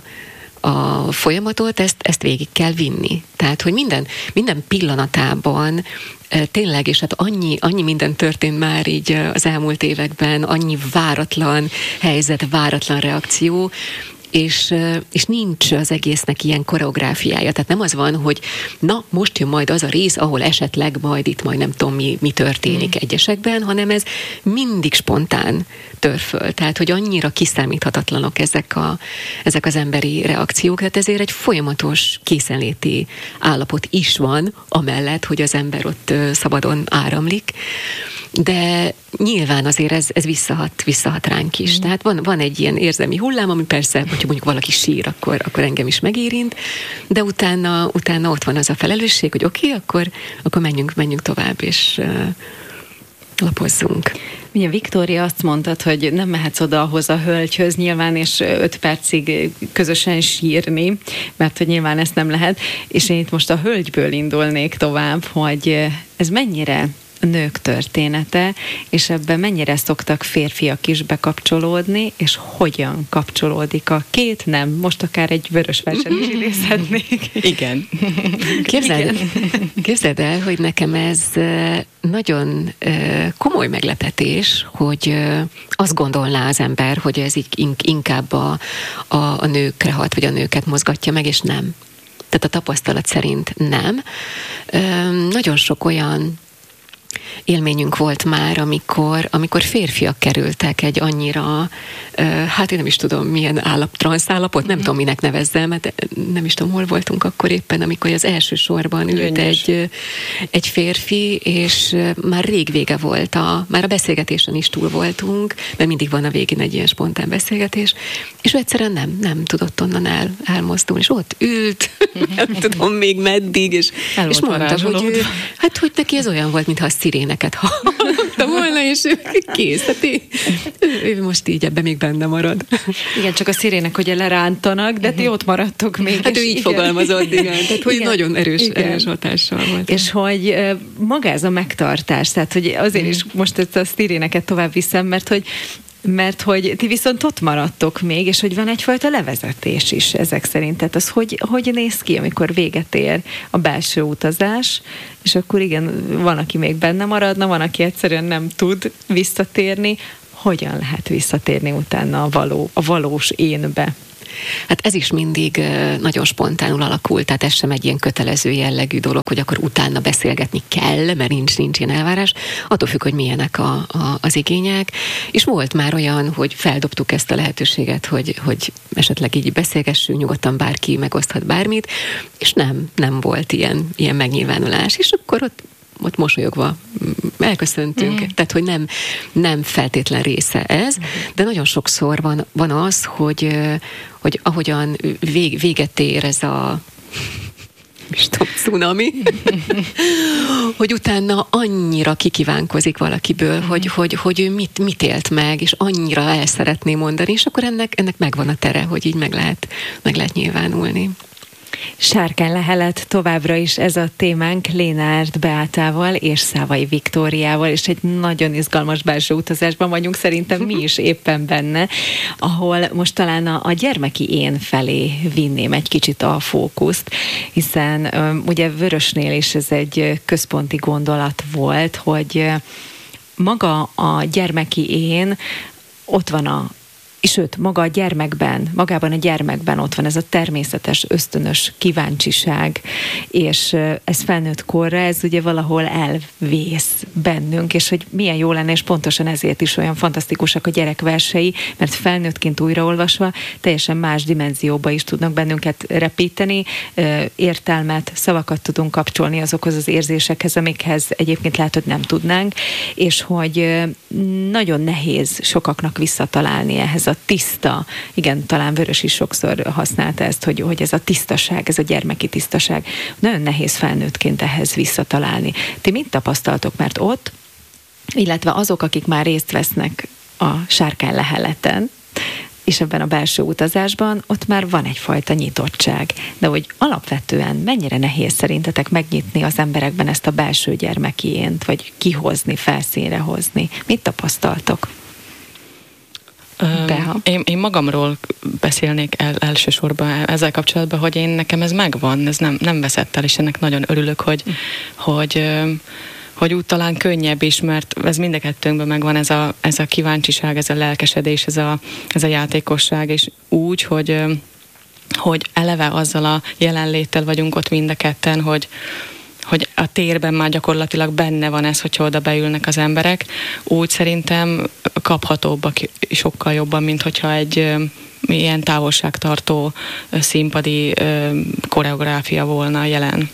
a folyamatot, ezt, ezt végig kell vinni. Tehát, hogy minden, minden pillanatában tényleg, és hát annyi, annyi minden történt már így az elmúlt években, annyi váratlan helyzet, váratlan reakció, És, és nincs az egésznek ilyen koreográfiája. Tehát nem az van, hogy na, most jön majd az a rész, ahol esetleg majd itt majd nem tudom mi, mi történik mm. egyesekben, hanem ez mindig spontán tör föl. Tehát, hogy annyira kiszámíthatatlanok ezek, a, ezek az emberi reakciók, tehát ezért egy folyamatos készenléti állapot is van, amellett, hogy az ember ott szabadon áramlik. De nyilván azért ez, ez visszahat, visszahat ránk is. Mm. Tehát van, van egy ilyen érzelmi hullám, ami persze, hogyha mondjuk valaki sír, akkor, akkor engem is megérint, de utána, utána ott van az a felelősség, hogy oké, okay, akkor, akkor menjünk, menjünk tovább, és uh, lapozzunk. Ugye Viktória, azt mondtad, hogy nem mehetsz oda ahhoz a hölgyhöz nyilván, és öt percig közösen sírni, mert hogy nyilván ezt nem lehet, és én itt most a hölgyből indulnék tovább, hogy ez mennyire a nők története, és ebben mennyire szoktak férfiak is bekapcsolódni, és hogyan kapcsolódik a két nem? Most akár egy vörös verset is idézhetnék. Igen. Képzeld, képzeld el, hogy nekem ez nagyon komoly meglepetés, hogy azt gondolná az ember, hogy ez inkább a, a, a nőkre hat, vagy a nőket mozgatja meg, és nem. Tehát a tapasztalat szerint nem. Nagyon sok olyan élményünk volt már, amikor, amikor férfiak kerültek egy annyira, hát én nem is tudom milyen állap, transzállapot, nem mm. tudom minek nevezzem, mert nem is tudom, hol voltunk akkor éppen, amikor az első sorban ült egy, egy férfi, és már rég vége volt, a, már a beszélgetésen is túl voltunk, mert mindig van a végén egy ilyen spontán beszélgetés, és ő egyszerűen nem, nem tudott onnan el, elmozdulni, és ott ült, nem tudom még meddig, és, és mondta, hogy ő, hát hogy neki ez olyan volt, mintha a sziréneket hallottam volna, és kész. Hát ő, ő most így ebben még benne marad. Igen, csak a szirének ugye lerántanak, de ti ott maradtok még. Hát ő így igen. fogalmazott, igen. Tehát, hogy igen. nagyon erős, erős hatással volt. És hogy maga ez a megtartás, tehát, hogy azért mm. is most ezt a sziréneket tovább viszem, mert hogy Mert hogy ti viszont ott maradtok még, és hogy van egyfajta levezetés is ezek szerint. Tehát az hogy, hogy néz ki, amikor véget ér a belső utazás, és akkor igen, van, aki még benne maradna, van, aki egyszerűen nem tud visszatérni. Hogyan lehet visszatérni utána a, való, a valós énbe? Hát ez is mindig nagyon spontánul alakult, tehát ez sem egy ilyen kötelező jellegű dolog, hogy akkor utána beszélgetni kell, mert nincs, nincs ilyen elvárás, attól függ, hogy milyenek a, a, az igények. És volt már olyan, hogy feldobtuk ezt a lehetőséget, hogy, hogy esetleg így beszélgessünk, nyugodtan bárki megoszthat bármit, és nem, nem volt ilyen, ilyen megnyilvánulás. És akkor ott ott mosolyogva elköszöntünk, mm. tehát, hogy nem, nem feltétlen része ez, mm. de nagyon sokszor van, van az, hogy, hogy ahogyan vég, véget ér ez a stop cunami, hogy utána annyira kikívánkozik valakiből, mm. hogy, hogy, hogy ő mit, mit élt meg, és annyira el szeretné mondani, és akkor ennek, ennek megvan a tere, hogy így meg lehet, meg lehet nyilvánulni. Sárkánylehelet továbbra is ez a témánk Lénárt Beátával és Szávai Viktóriával, és egy nagyon izgalmas belső utazásban vagyunk, szerintem mi is éppen benne, ahol most talán a, a gyermeki én felé vinném egy kicsit a fókuszt, hiszen um, ugye Vörösnél is ez egy központi gondolat volt, hogy maga a gyermeki én ott van a és sőt, maga a gyermekben, magában a gyermekben ott van ez a természetes, ösztönös kíváncsiság, és ez felnőtt korra, ez ugye valahol elvész bennünk, és hogy milyen jó lenne, és pontosan ezért is olyan fantasztikusak a gyerekversei, mert felnőttként újraolvasva teljesen más dimenzióba is tudnak bennünket repíteni, értelmet, szavakat tudunk kapcsolni azokhoz az érzésekhez, amikhez egyébként lehet, hogy nem tudnánk, és hogy nagyon nehéz sokaknak visszatalálni ehhez a tiszta, igen, talán Vörös is sokszor használta ezt, hogy, hogy ez a tisztaság, ez a gyermeki tisztaság. Nagyon nehéz felnőttként ehhez visszatalálni. Ti mit tapasztaltok, mert ott, illetve azok, akik már részt vesznek a Sárkányleheleten, és ebben a belső utazásban, ott már van egyfajta nyitottság. De hogy alapvetően mennyire nehéz szerintetek megnyitni az emberekben ezt a belső gyermeki ént, vagy kihozni, felszínre hozni? Mit tapasztaltok? Én, én magamról beszélnék el elsősorban ezzel kapcsolatban, hogy én nekem ez megvan, ez nem, nem veszett el, és ennek nagyon örülök, hogy, hogy, hogy úgy talán könnyebb is, mert ez mind a kettőnkben megvan, ez a, ez a kíváncsiság, ez a lelkesedés, ez a, ez a játékosság, és úgy, hogy, hogy eleve azzal a jelenléttel vagyunk ott mind a ketten, hogy hogy a térben már gyakorlatilag benne van ez, hogyha oda beülnek az emberek, úgy szerintem kaphatóbbak sokkal jobban, mint hogyha egy ilyen távolságtartó színpadi koreográfia volna jelen.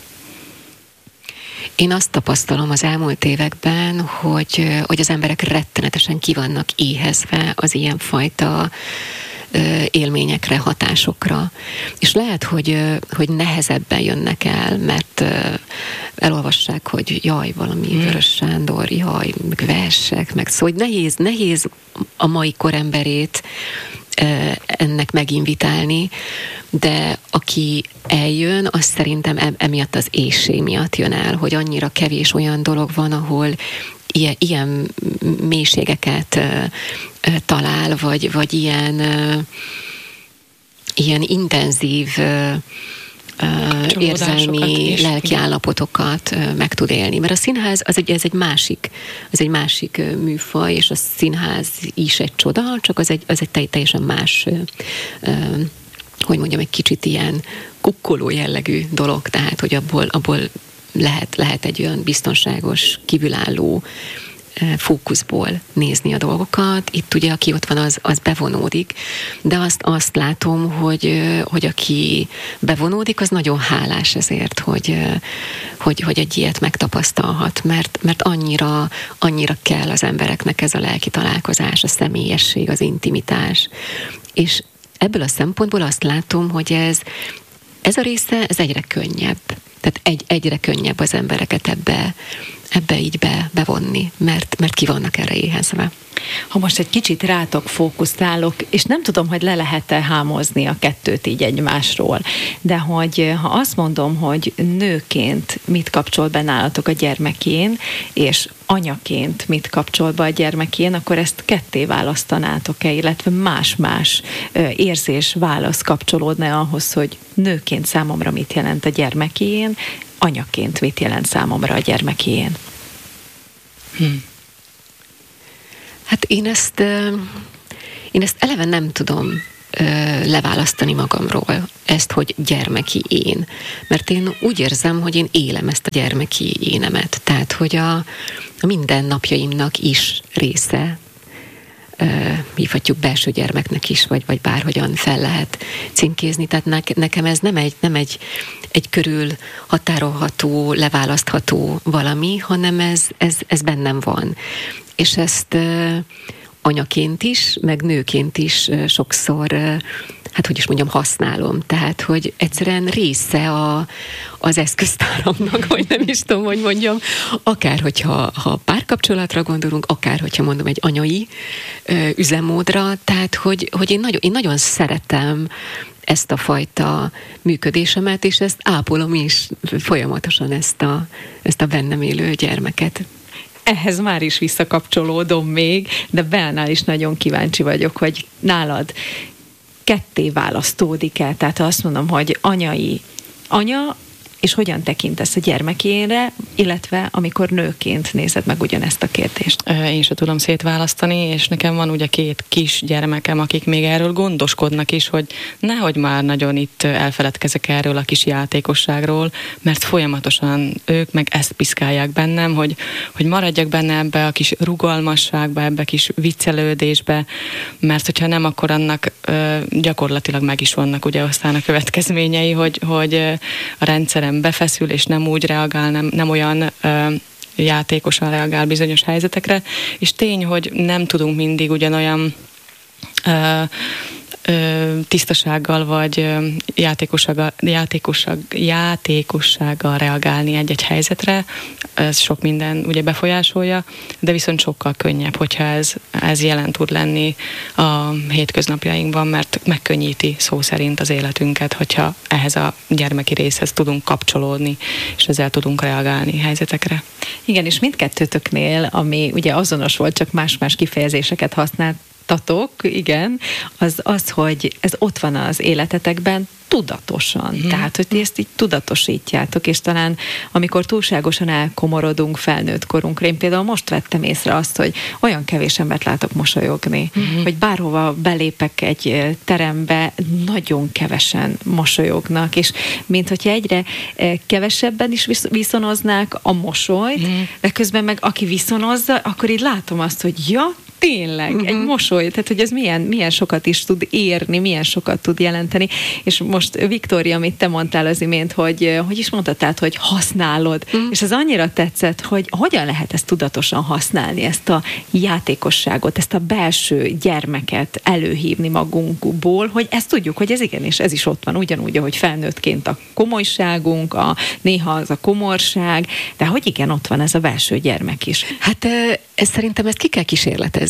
Én azt tapasztalom az elmúlt években, hogy, hogy az emberek rettenetesen ki vannak éhezve az ilyenfajta élményekre, hatásokra. És lehet, hogy, hogy nehezebben jönnek el, mert elolvassák, hogy jaj, valami hmm. Vörös Sándor, jaj, meg versek, meg szóval nehéz, nehéz a mai koremberét ennek meginvitálni, de aki eljön, az szerintem emiatt az éhség miatt jön el, hogy annyira kevés olyan dolog van, ahol ilyen, ilyen mélységeket uh, uh, talál, vagy, vagy ilyen, uh, ilyen intenzív uh, uh, érzelmi, lelki állapotokat uh, meg tud élni. Mert a színház, az egy, ez egy másik, az egy másik uh, műfaj, és a színház is egy csoda, csak az egy, az egy teljesen más uh, uh, hogy mondjam, egy kicsit ilyen kukkoló jellegű dolog, tehát, hogy abból, abból lehet, lehet egy olyan biztonságos, kívülálló fókuszból nézni a dolgokat. Itt ugye, aki ott van, az, az bevonódik, de azt, azt látom, hogy, hogy aki bevonódik, az nagyon hálás ezért, hogy, hogy, hogy egy ilyet megtapasztalhat, mert, mert annyira, annyira kell az embereknek ez a lelki találkozás, a személyesség, az intimitás. És ebből a szempontból azt látom, hogy ez, ez a része, ez egyre könnyebb. Tehát egy, egyre könnyebb az embereket ebbe, ebbe így be, bevonni, mert, mert ki vannak erre éhezve. Ha most egy kicsit rátok fókuszálok, és nem tudom, hogy le lehet-e hámozni a kettőt így egymásról, de hogy ha azt mondom, hogy nőként mit kapcsol be nálatok a gyermekén, és anyaként mit kapcsol be a gyermekén, akkor ezt ketté választanátok-e, illetve más-más érzés, válasz kapcsolódna ahhoz, hogy nőként számomra mit jelent a gyermekéjén, anyaként mit jelent számomra a gyermekéjén? Hmm. Hát én ezt, én ezt eleve nem tudom leválasztani magamról, ezt, hogy gyermeki én. Mert én úgy érzem, hogy én élem ezt a gyermeki énemet. Tehát, hogy a, a mindennapjaimnak is része, hívhatjuk belső gyermeknek is, vagy, vagy bárhogyan fel lehet címkézni. Tehát ne, nekem ez nem egy, nem egy, egy körül határolható, leválasztható valami, hanem ez, ez, ez bennem van. És ezt uh, anyaként is, meg nőként is uh, sokszor, uh, hát hogy is mondjam, használom. Tehát, hogy egyszerűen része a, az eszköztáramnak, vagy nem is tudom, hogy mondjam, akár hogyha ha párkapcsolatra gondolunk, akár hogyha mondom egy anyai uh, üzemmódra, tehát, hogy, hogy én, nagyon, én nagyon szeretem ezt a fajta működésemet, és ezt ápolom is folyamatosan ezt a, ezt a bennem élő gyermeket. Ehhez már is visszakapcsolódom még, de Beánál is nagyon kíváncsi vagyok, hogy nálad ketté választódik el. Tehát azt mondom, hogy anyai anya, és hogyan tekintesz a gyermekénre, illetve amikor nőként nézed meg ugyanezt a kérdést? Én sem tudom szétválasztani, és nekem van ugye két kis gyermekem, akik még erről gondoskodnak is, hogy nehogy már nagyon itt elfeledkezek erről a kis játékosságról, mert folyamatosan ők meg ezt piszkálják bennem, hogy, hogy maradjak benne ebbe a kis rugalmasságba, ebbe a kis viccelődésbe, mert hogyha nem, akkor annak gyakorlatilag meg is vannak ugye aztán a következményei, hogy, hogy a rendszerem befeszül, és nem úgy reagál, nem, nem olyan ö, játékosan reagál bizonyos helyzetekre, és tény, hogy nem tudunk mindig ugyanolyan ö, ö, tisztasággal, vagy játékossággal, játékosság, játékossággal reagálni egy-egy helyzetre. Ez sok minden ugye befolyásolja, de viszont sokkal könnyebb, hogyha ez, ez jelen tud lenni a hétköznapjainkban, mert megkönnyíti szó szerint az életünket, hogyha ehhez a gyermeki részhez tudunk kapcsolódni, és ezzel tudunk reagálni helyzetekre. Igen, és mindkettőtöknél, ami ugye azonos volt, csak más-más kifejezéseket használt, tatok, igen, az az, hogy ez ott van az életetekben tudatosan. Mm. Tehát, hogy ti ezt így tudatosítjátok, és talán amikor túlságosan elkomorodunk felnőtt korunkra, én például most vettem észre azt, hogy olyan kevés embert látok mosolyogni, mm. hogy bárhova belépek egy terembe, nagyon kevesen mosolyognak, és mint hogyha egyre kevesebben is viszonoznák a mosolyt, mm. de közben meg aki viszonozza, akkor így látom azt, hogy ja, tényleg, uh-huh. egy mosoly, tehát hogy ez milyen, milyen sokat is tud érni, milyen sokat tud jelenteni, és most Viktória, amit te mondtál az imént, hogy hogy is mondtad, tehát, hogy használod, uh-huh. és az annyira tetszett, hogy hogyan lehet ezt tudatosan használni, ezt a játékosságot, ezt a belső gyermeket előhívni magunkból, hogy ezt tudjuk, hogy ez igenis, ez is ott van, ugyanúgy, ahogy felnőttként a komolyságunk, a, néha az a komorság, de hogy igen, ott van ez a belső gyermek is. Hát ez, szerintem ezt ki kell kísérletezni.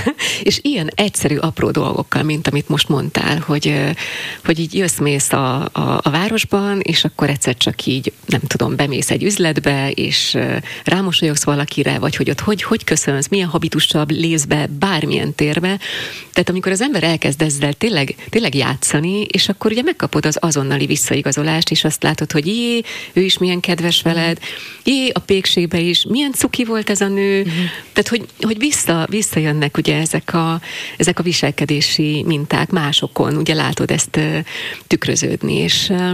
És ilyen egyszerű, apró dolgokkal, mint amit most mondtál, hogy, hogy így jössz-mész a, a, a városban, és akkor egyszer csak így, nem tudom, bemész egy üzletbe, és rámosolyogsz valakire, vagy hogy ott hogy, hogy köszönsz, milyen habitussal lész be bármilyen térbe. Tehát amikor az ember elkezd ezzel tényleg, tényleg játszani, és akkor ugye megkapod az azonnali visszaigazolást, és azt látod, hogy jé, ő is milyen kedves veled, jé, a pékségbe is, milyen cuki volt ez a nő. Mm-hmm. Tehát, hogy, hogy vissza, visszajönnek ugye ezek a, ezek a viselkedési minták másokon, ugye látod ezt uh, tükröződni, és uh,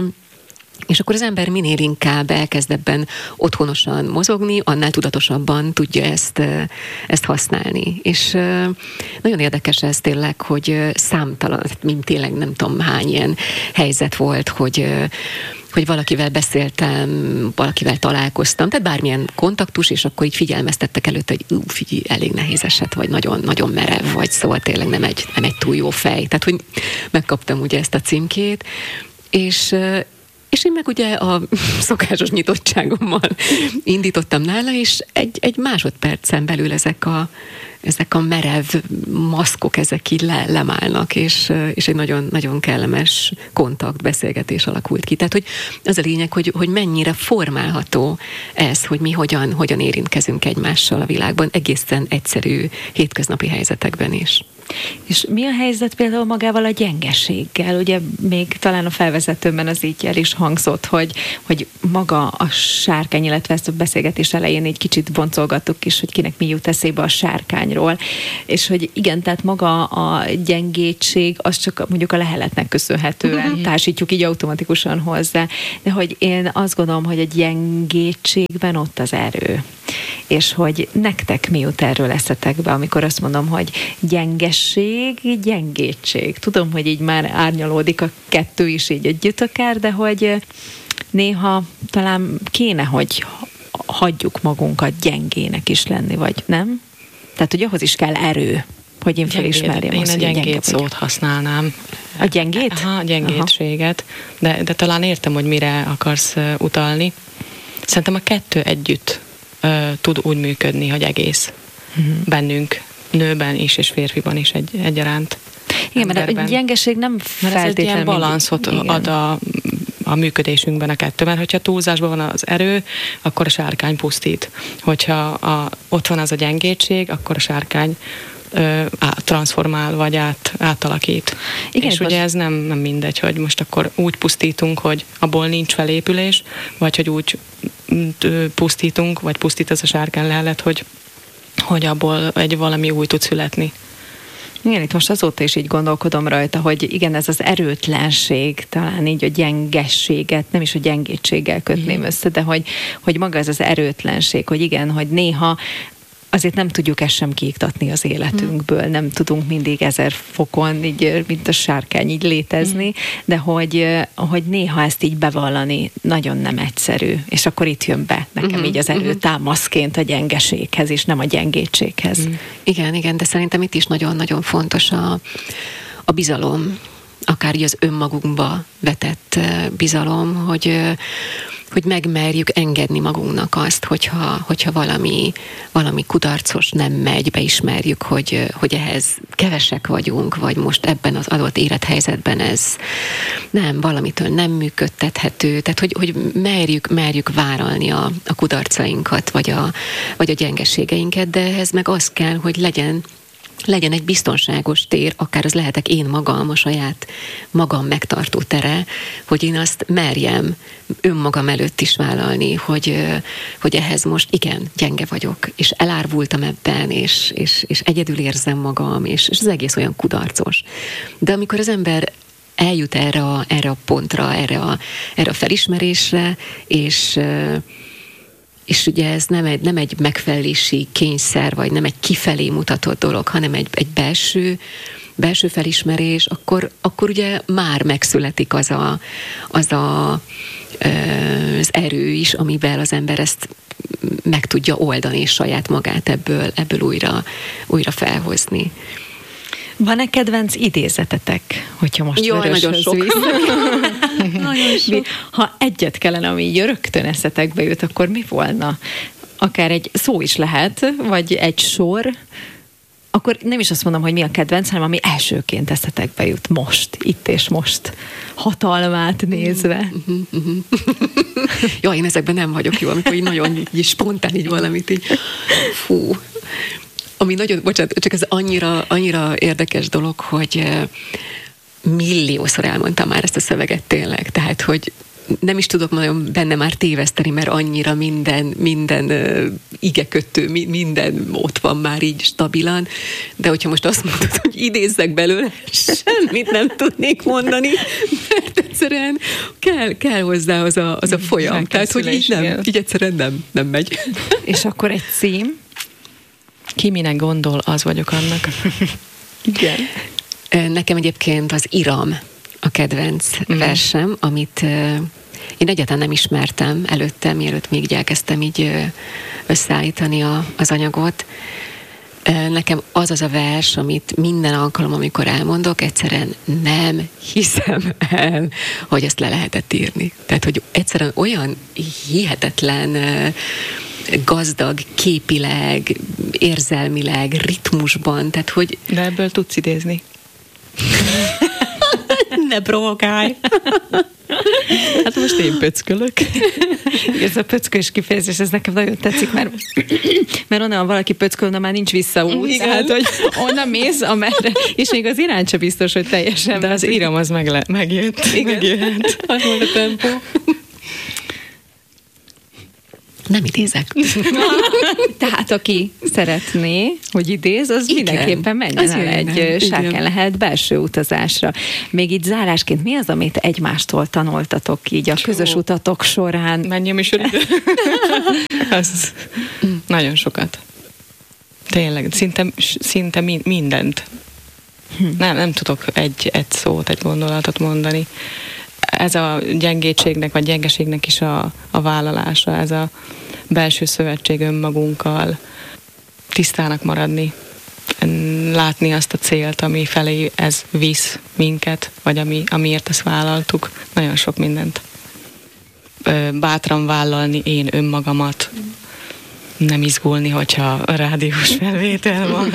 és akkor az ember minél inkább elkezd ebben otthonosan mozogni, annál tudatosabban tudja ezt, ezt használni. És nagyon érdekes ez tényleg, hogy számtalan, mint tényleg nem tudom hány ilyen helyzet volt, hogy hogy valakivel beszéltem, valakivel találkoztam, tehát bármilyen kontaktus, és akkor így figyelmeztettek előtt, hogy ú, figyelj, elég nehéz eset, vagy nagyon, nagyon merev, vagy szóval tényleg nem egy, nem egy túl jó fej. Tehát, hogy megkaptam ugye ezt a címkét, és És én meg ugye a szokásos nyitottságommal indítottam nála, és egy, egy másodpercen belül ezek a, ezek a merev maszkok, ezek így le, lemálnak, és, és egy nagyon, nagyon kellemes kontakt, beszélgetés alakult ki. Tehát, hogy az a lényeg, hogy, hogy mennyire formálható ez, hogy mi hogyan, hogyan érintkezünk egymással a világban, egészen egyszerű hétköznapi helyzetekben is. És mi a helyzet például magával a gyengeséggel? Ugye még talán a felvezetőben az így el is hangzott, hogy, hogy maga a sárkány, illetve ezt a beszélgetés elején egy kicsit boncolgattuk is, hogy kinek mi jut eszébe a sárkányról. És hogy igen, tehát maga a gyengétség, az csak mondjuk a leheletnek köszönhetően uh-huh. társítjuk így automatikusan hozzá. De hogy én azt gondolom, hogy a gyengétségben ott az erő. És hogy nektek mi jut erről eszetekbe, amikor azt mondom, hogy gyengesség, gyengétség. Tudom, hogy így már árnyalódik a kettő is így együtt akár, de hogy néha talán kéne, hogy hagyjuk magunkat gyengének is lenni, vagy nem? Tehát, hogy ahhoz is kell erő, hogy én felismerjem én azt, a hogy gyengét gyenge szót vagyok. használnám. A gyengét? Aha, a gyengétséget. De, de talán értem, hogy mire akarsz uh, utalni. Szerintem a kettő együtt uh, tud úgy működni, hogy egész uh-huh. bennünk, nőben is és férfiban is egy, egyaránt. Igen, mert a gyengeség nem feltétlenül... Mert ez egy ilyen balanszot ad a, a működésünkben a kettő, mert hogyha túlzásban van az erő, akkor a sárkány pusztít. Hogyha a, ott van az a gyengétség, akkor a sárkány ö, á, transformál, vagy át, átalakít. Igen, és ugye most... ez nem, nem mindegy, hogy most akkor úgy pusztítunk, hogy abból nincs felépülés, vagy hogy úgy pusztítunk, vagy pusztít ez a sárkány lehelet, hogy hogy abból egy valami új tud születni. Igen, itt most azóta is így gondolkodom rajta, hogy igen, ez az erőtlenség, talán így a gyengességet, nem is a gyengétséggel kötném mm. össze, de hogy, hogy maga ez az erőtlenség, hogy igen, hogy néha azért nem tudjuk ezt sem kiiktatni az életünkből, mm. nem tudunk mindig ezer fokon, így, mint a sárkány így létezni, mm. de hogy, hogy néha ezt így bevallani nagyon nem egyszerű, és akkor itt jön be nekem mm-hmm. így az erő támaszként a gyengeséghez, és nem a gyengétséghez. Mm. Igen, igen, de szerintem itt is nagyon-nagyon fontos a, a bizalom, akár így az önmagunkba vetett bizalom, hogy hogy megmerjük engedni magunknak azt, hogyha, hogyha valami, valami kudarcos nem megy, beismerjük, hogy, hogy ehhez kevesek vagyunk, vagy most ebben az adott élethelyzetben ez nem, valamitől nem működtethető, tehát hogy, hogy merjük, merjük vállalni a, a kudarcainkat, vagy a, vagy a gyengeségeinket, de ehhez meg az kell, hogy legyen legyen egy biztonságos tér, akár az lehetek én magam, a saját magam megtartó tere, hogy én azt merjem önmagam előtt is vállalni, hogy, hogy ehhez most igen, gyenge vagyok, és elárvultam ebben, és, és, és egyedül érzem magam, és, és az egész olyan kudarcos. De amikor az ember eljut erre a, erre a pontra, erre a, erre a felismerésre, és és ugye ez nem egy, nem egy megfelelési kényszer, vagy nem egy kifelé mutatott dolog, hanem egy, egy belső, belső felismerés, akkor, akkor ugye már megszületik az a, az, a, az erő is, amivel az ember ezt meg tudja oldani, és saját magát ebből, ebből újra, újra felhozni. Van-e kedvenc idézetetek, hogyha most Jaj, nagyon sok. Nagyon sok. Ha egyet kellene, ami így rögtön eszetekbe jut, akkor mi volna? Akár egy szó is lehet, vagy egy sor, akkor nem is azt mondom, hogy mi a kedvenc, hanem ami elsőként eszetekbe jut most, itt és most, hatalmát nézve. Jaj, én ezekben nem vagyok jó, amikor így nagyon így spontán így valamit így, fú. Ami nagyon, bocsánat, csak ez annyira, annyira érdekes dolog, hogy milliószor elmondtam már ezt a szöveget tényleg, tehát, hogy nem is tudok nagyon benne már téveszteni, mert annyira minden, minden uh, igekötő, mi, minden ott van már így stabilan, de hogyha most azt mondod, hogy idézzek belőle, semmit nem tudnék mondani, mert egyszerűen kell, kell hozzá az a, az a folyam, tehát, hogy így, nem, így egyszerűen nem, nem megy. És akkor egy cím? Ki minek gondol, az vagyok annak. Igen. Nekem egyébként az Iram a kedvenc mm. versem, amit uh, én egyáltalán nem ismertem előtte, mielőtt még így elkezdtem így uh, összeállítani a, az anyagot. Nekem az az a vers, amit minden alkalom, amikor elmondok, egyszerűen nem hiszem el, hogy ezt le lehetett írni. Tehát, hogy egyszerűen olyan hihetetlen gazdag, képileg, érzelmileg, ritmusban, tehát, hogy... De ebből tudsz idézni. Ne provokálj! Hát most én pöckölök. Ez a pöckölés kifejezés, ez nekem nagyon tetszik, mert, mert onnan valaki pöckölne, már nincs visszaút. Tehát, hogy onnan mész, amerre, és még az irány sem biztos, hogy teljesen. De az íram az meg le, megjött. Igen. Megjöhet. Az volt a tempó. Nem idézek. Tehát aki szeretné, hogy idéz, az igen, mindenképpen menjen az el egy Sárkány lehet belső utazásra. Még így zárásként mi az, amit egymástól tanultatok így a Csó. közös utatok során? Mennyi a műsoridő? Az nagyon sokat. Tényleg, szinte, szinte mindent. Hm. Nem, nem tudok egy, egy szót, egy gondolatot mondani. Ez a gyengétségnek, vagy gyengeségnek is a, a vállalása, ez a belső szövetség önmagunkkal, tisztának maradni, látni azt a célt, ami felé ez visz minket, vagy ami, amiért ezt vállaltuk. Nagyon sok mindent. Bátran vállalni én önmagamat, nem izgulni, hogyha rádiós felvétel van.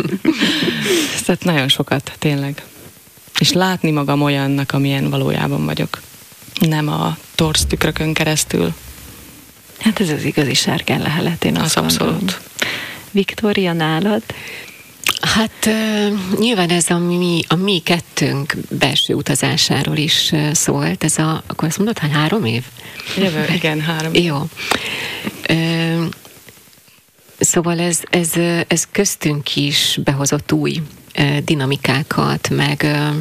Tehát nagyon sokat, tényleg. És látni magam olyannak, amilyen valójában vagyok. Nem a torz tükrökön keresztül. Hát ez az igazi Sárkány lehelet, én azt abszolút. Viktória, nálad? Hát uh, nyilván ez a mi, a mi kettőnk belső utazásáról is uh, szólt. Ez a, akkor azt mondod, hogy három év? Jövő, igen, három év. Jó. Uh, szóval ez, ez, ez köztünk is behozott új uh, dinamikákat, meg... Uh,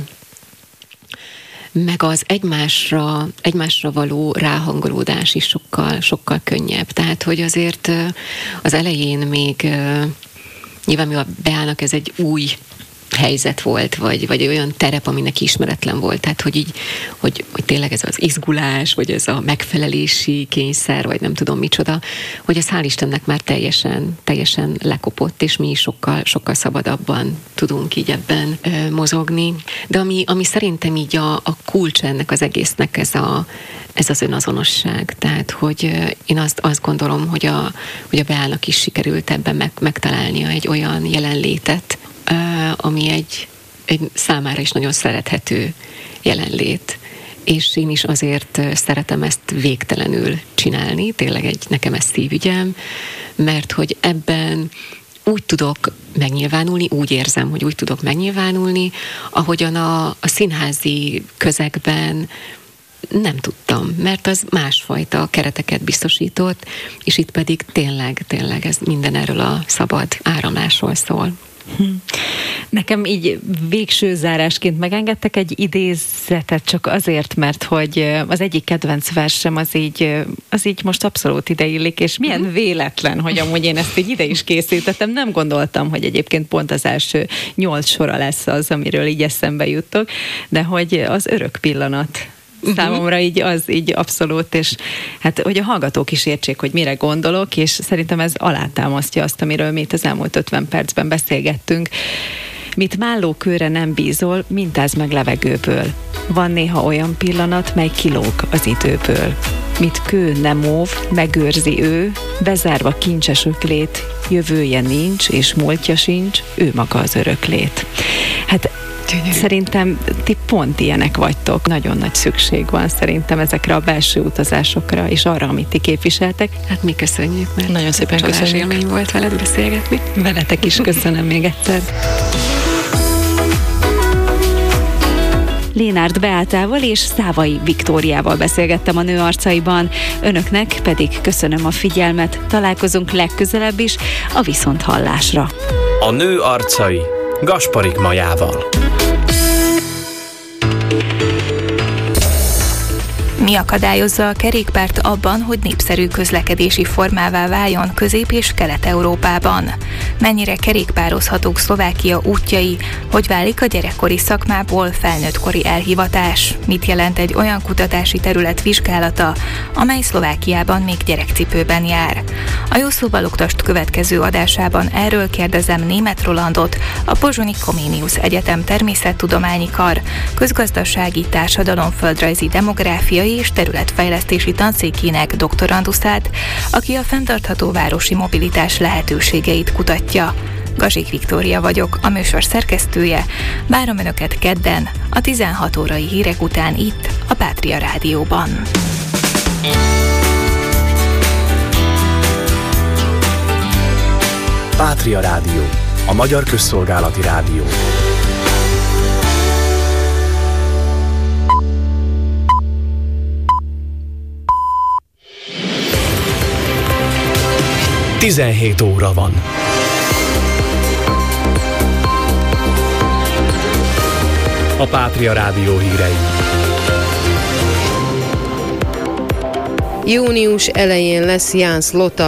meg az egymásra, egymásra való ráhangolódás is sokkal, sokkal könnyebb. Tehát, hogy azért az elején még nyilván mivel beállnak, ez egy új helyzet volt, vagy, vagy olyan terep, ami neki ismeretlen volt. Tehát, hogy így, hogy, hogy tényleg ez az izgulás, vagy ez a megfelelési kényszer, vagy nem tudom micsoda, hogy ez hál' Istennek már teljesen, teljesen lekopott, és mi is sokkal, sokkal szabadabban tudunk így ebben ö, mozogni. De ami, ami szerintem így a, a kulcs ennek az egésznek ez, a, ez az önazonosság. Tehát, hogy ö, én azt, azt gondolom, hogy a, hogy a Beának is sikerült ebben meg, megtalálnia egy olyan jelenlétet, ami egy, egy számára is nagyon szerethető jelenlét. És én is azért szeretem ezt végtelenül csinálni, tényleg egy, nekem ez szívügyem, mert hogy ebben úgy tudok megnyilvánulni, úgy érzem, hogy úgy tudok megnyilvánulni, ahogyan a, a színházi közegben nem tudtam, mert az másfajta kereteket biztosított, és itt pedig tényleg, tényleg ez minden erről a szabad áramlásról szól. Nekem így végső zárásként megengedtek egy idézetet csak azért, mert hogy az egyik kedvenc versem az így, az így most abszolút ideillik, és milyen uh-huh. véletlen, hogy amúgy én ezt így ide is készítettem. Nem gondoltam, hogy egyébként pont az első nyolc sora lesz az, amiről így eszembe jutok, de hogy az örök pillanat. Uh-huh. Számomra így az így abszolút, és hát, hogy a hallgatók is értsék, hogy mire gondolok, és szerintem ez alátámasztja azt, amiről mi itt az elmúlt ötven percben beszélgettünk. Mit mállókőre nem bízol, mintázd meg levegőből. Van néha olyan pillanat, mely kilóg az időből. Mit kő nem óv, megőrzi ő, bezárva kincses öklét, jövője nincs, és múltja sincs, ő maga az öröklét. Hát szerintem ti pont ilyenek vagytok. Nagyon nagy szükség van szerintem ezekre a belső utazásokra, és arra, amit ti képviseltek. Hát mi köszönjük, mert nagyon szépen köszönjük. Élmény volt veled beszélgetni. Veletek is köszönöm még egyszer. Lénárd Beátával és Szávai Viktóriával beszélgettem a Nő arcaiban. Önöknek pedig köszönöm a figyelmet. Találkozunk legközelebb is a viszonthallásra. A Nő arcai Gasparik Majával. Mi akadályozza a kerékpárt abban, hogy népszerű közlekedési formává váljon Közép- és Kelet-Európában? Mennyire kerékpározhatók Szlovákia útjai? Hogy válik a gyerekkori szakmából felnőttkori elhivatás? Mit jelent egy olyan kutatási terület vizsgálata, amely Szlovákiában még gyerekcipőben jár? A Jó Szóval Oktast következő adásában erről kérdezem Németh Rolandot, a Pozsonyi Comenius Egyetem Természettudományi Kar, közgazdasági, társadalomföldrajzi, demográfiai és területfejlesztési tanszékének doktoranduszát, aki a fenntartható városi mobilitás lehetőségeit kutatja. Gazsik Viktória vagyok, a műsor szerkesztője. Várom Önöket kedden, a tizenhat órai hírek után itt, a Pátria Rádióban. Pátria Rádió, a magyar közszolgálati rádió. tizenhét óra van. A Pátria Rádió hírei. Június elején lesz János Lota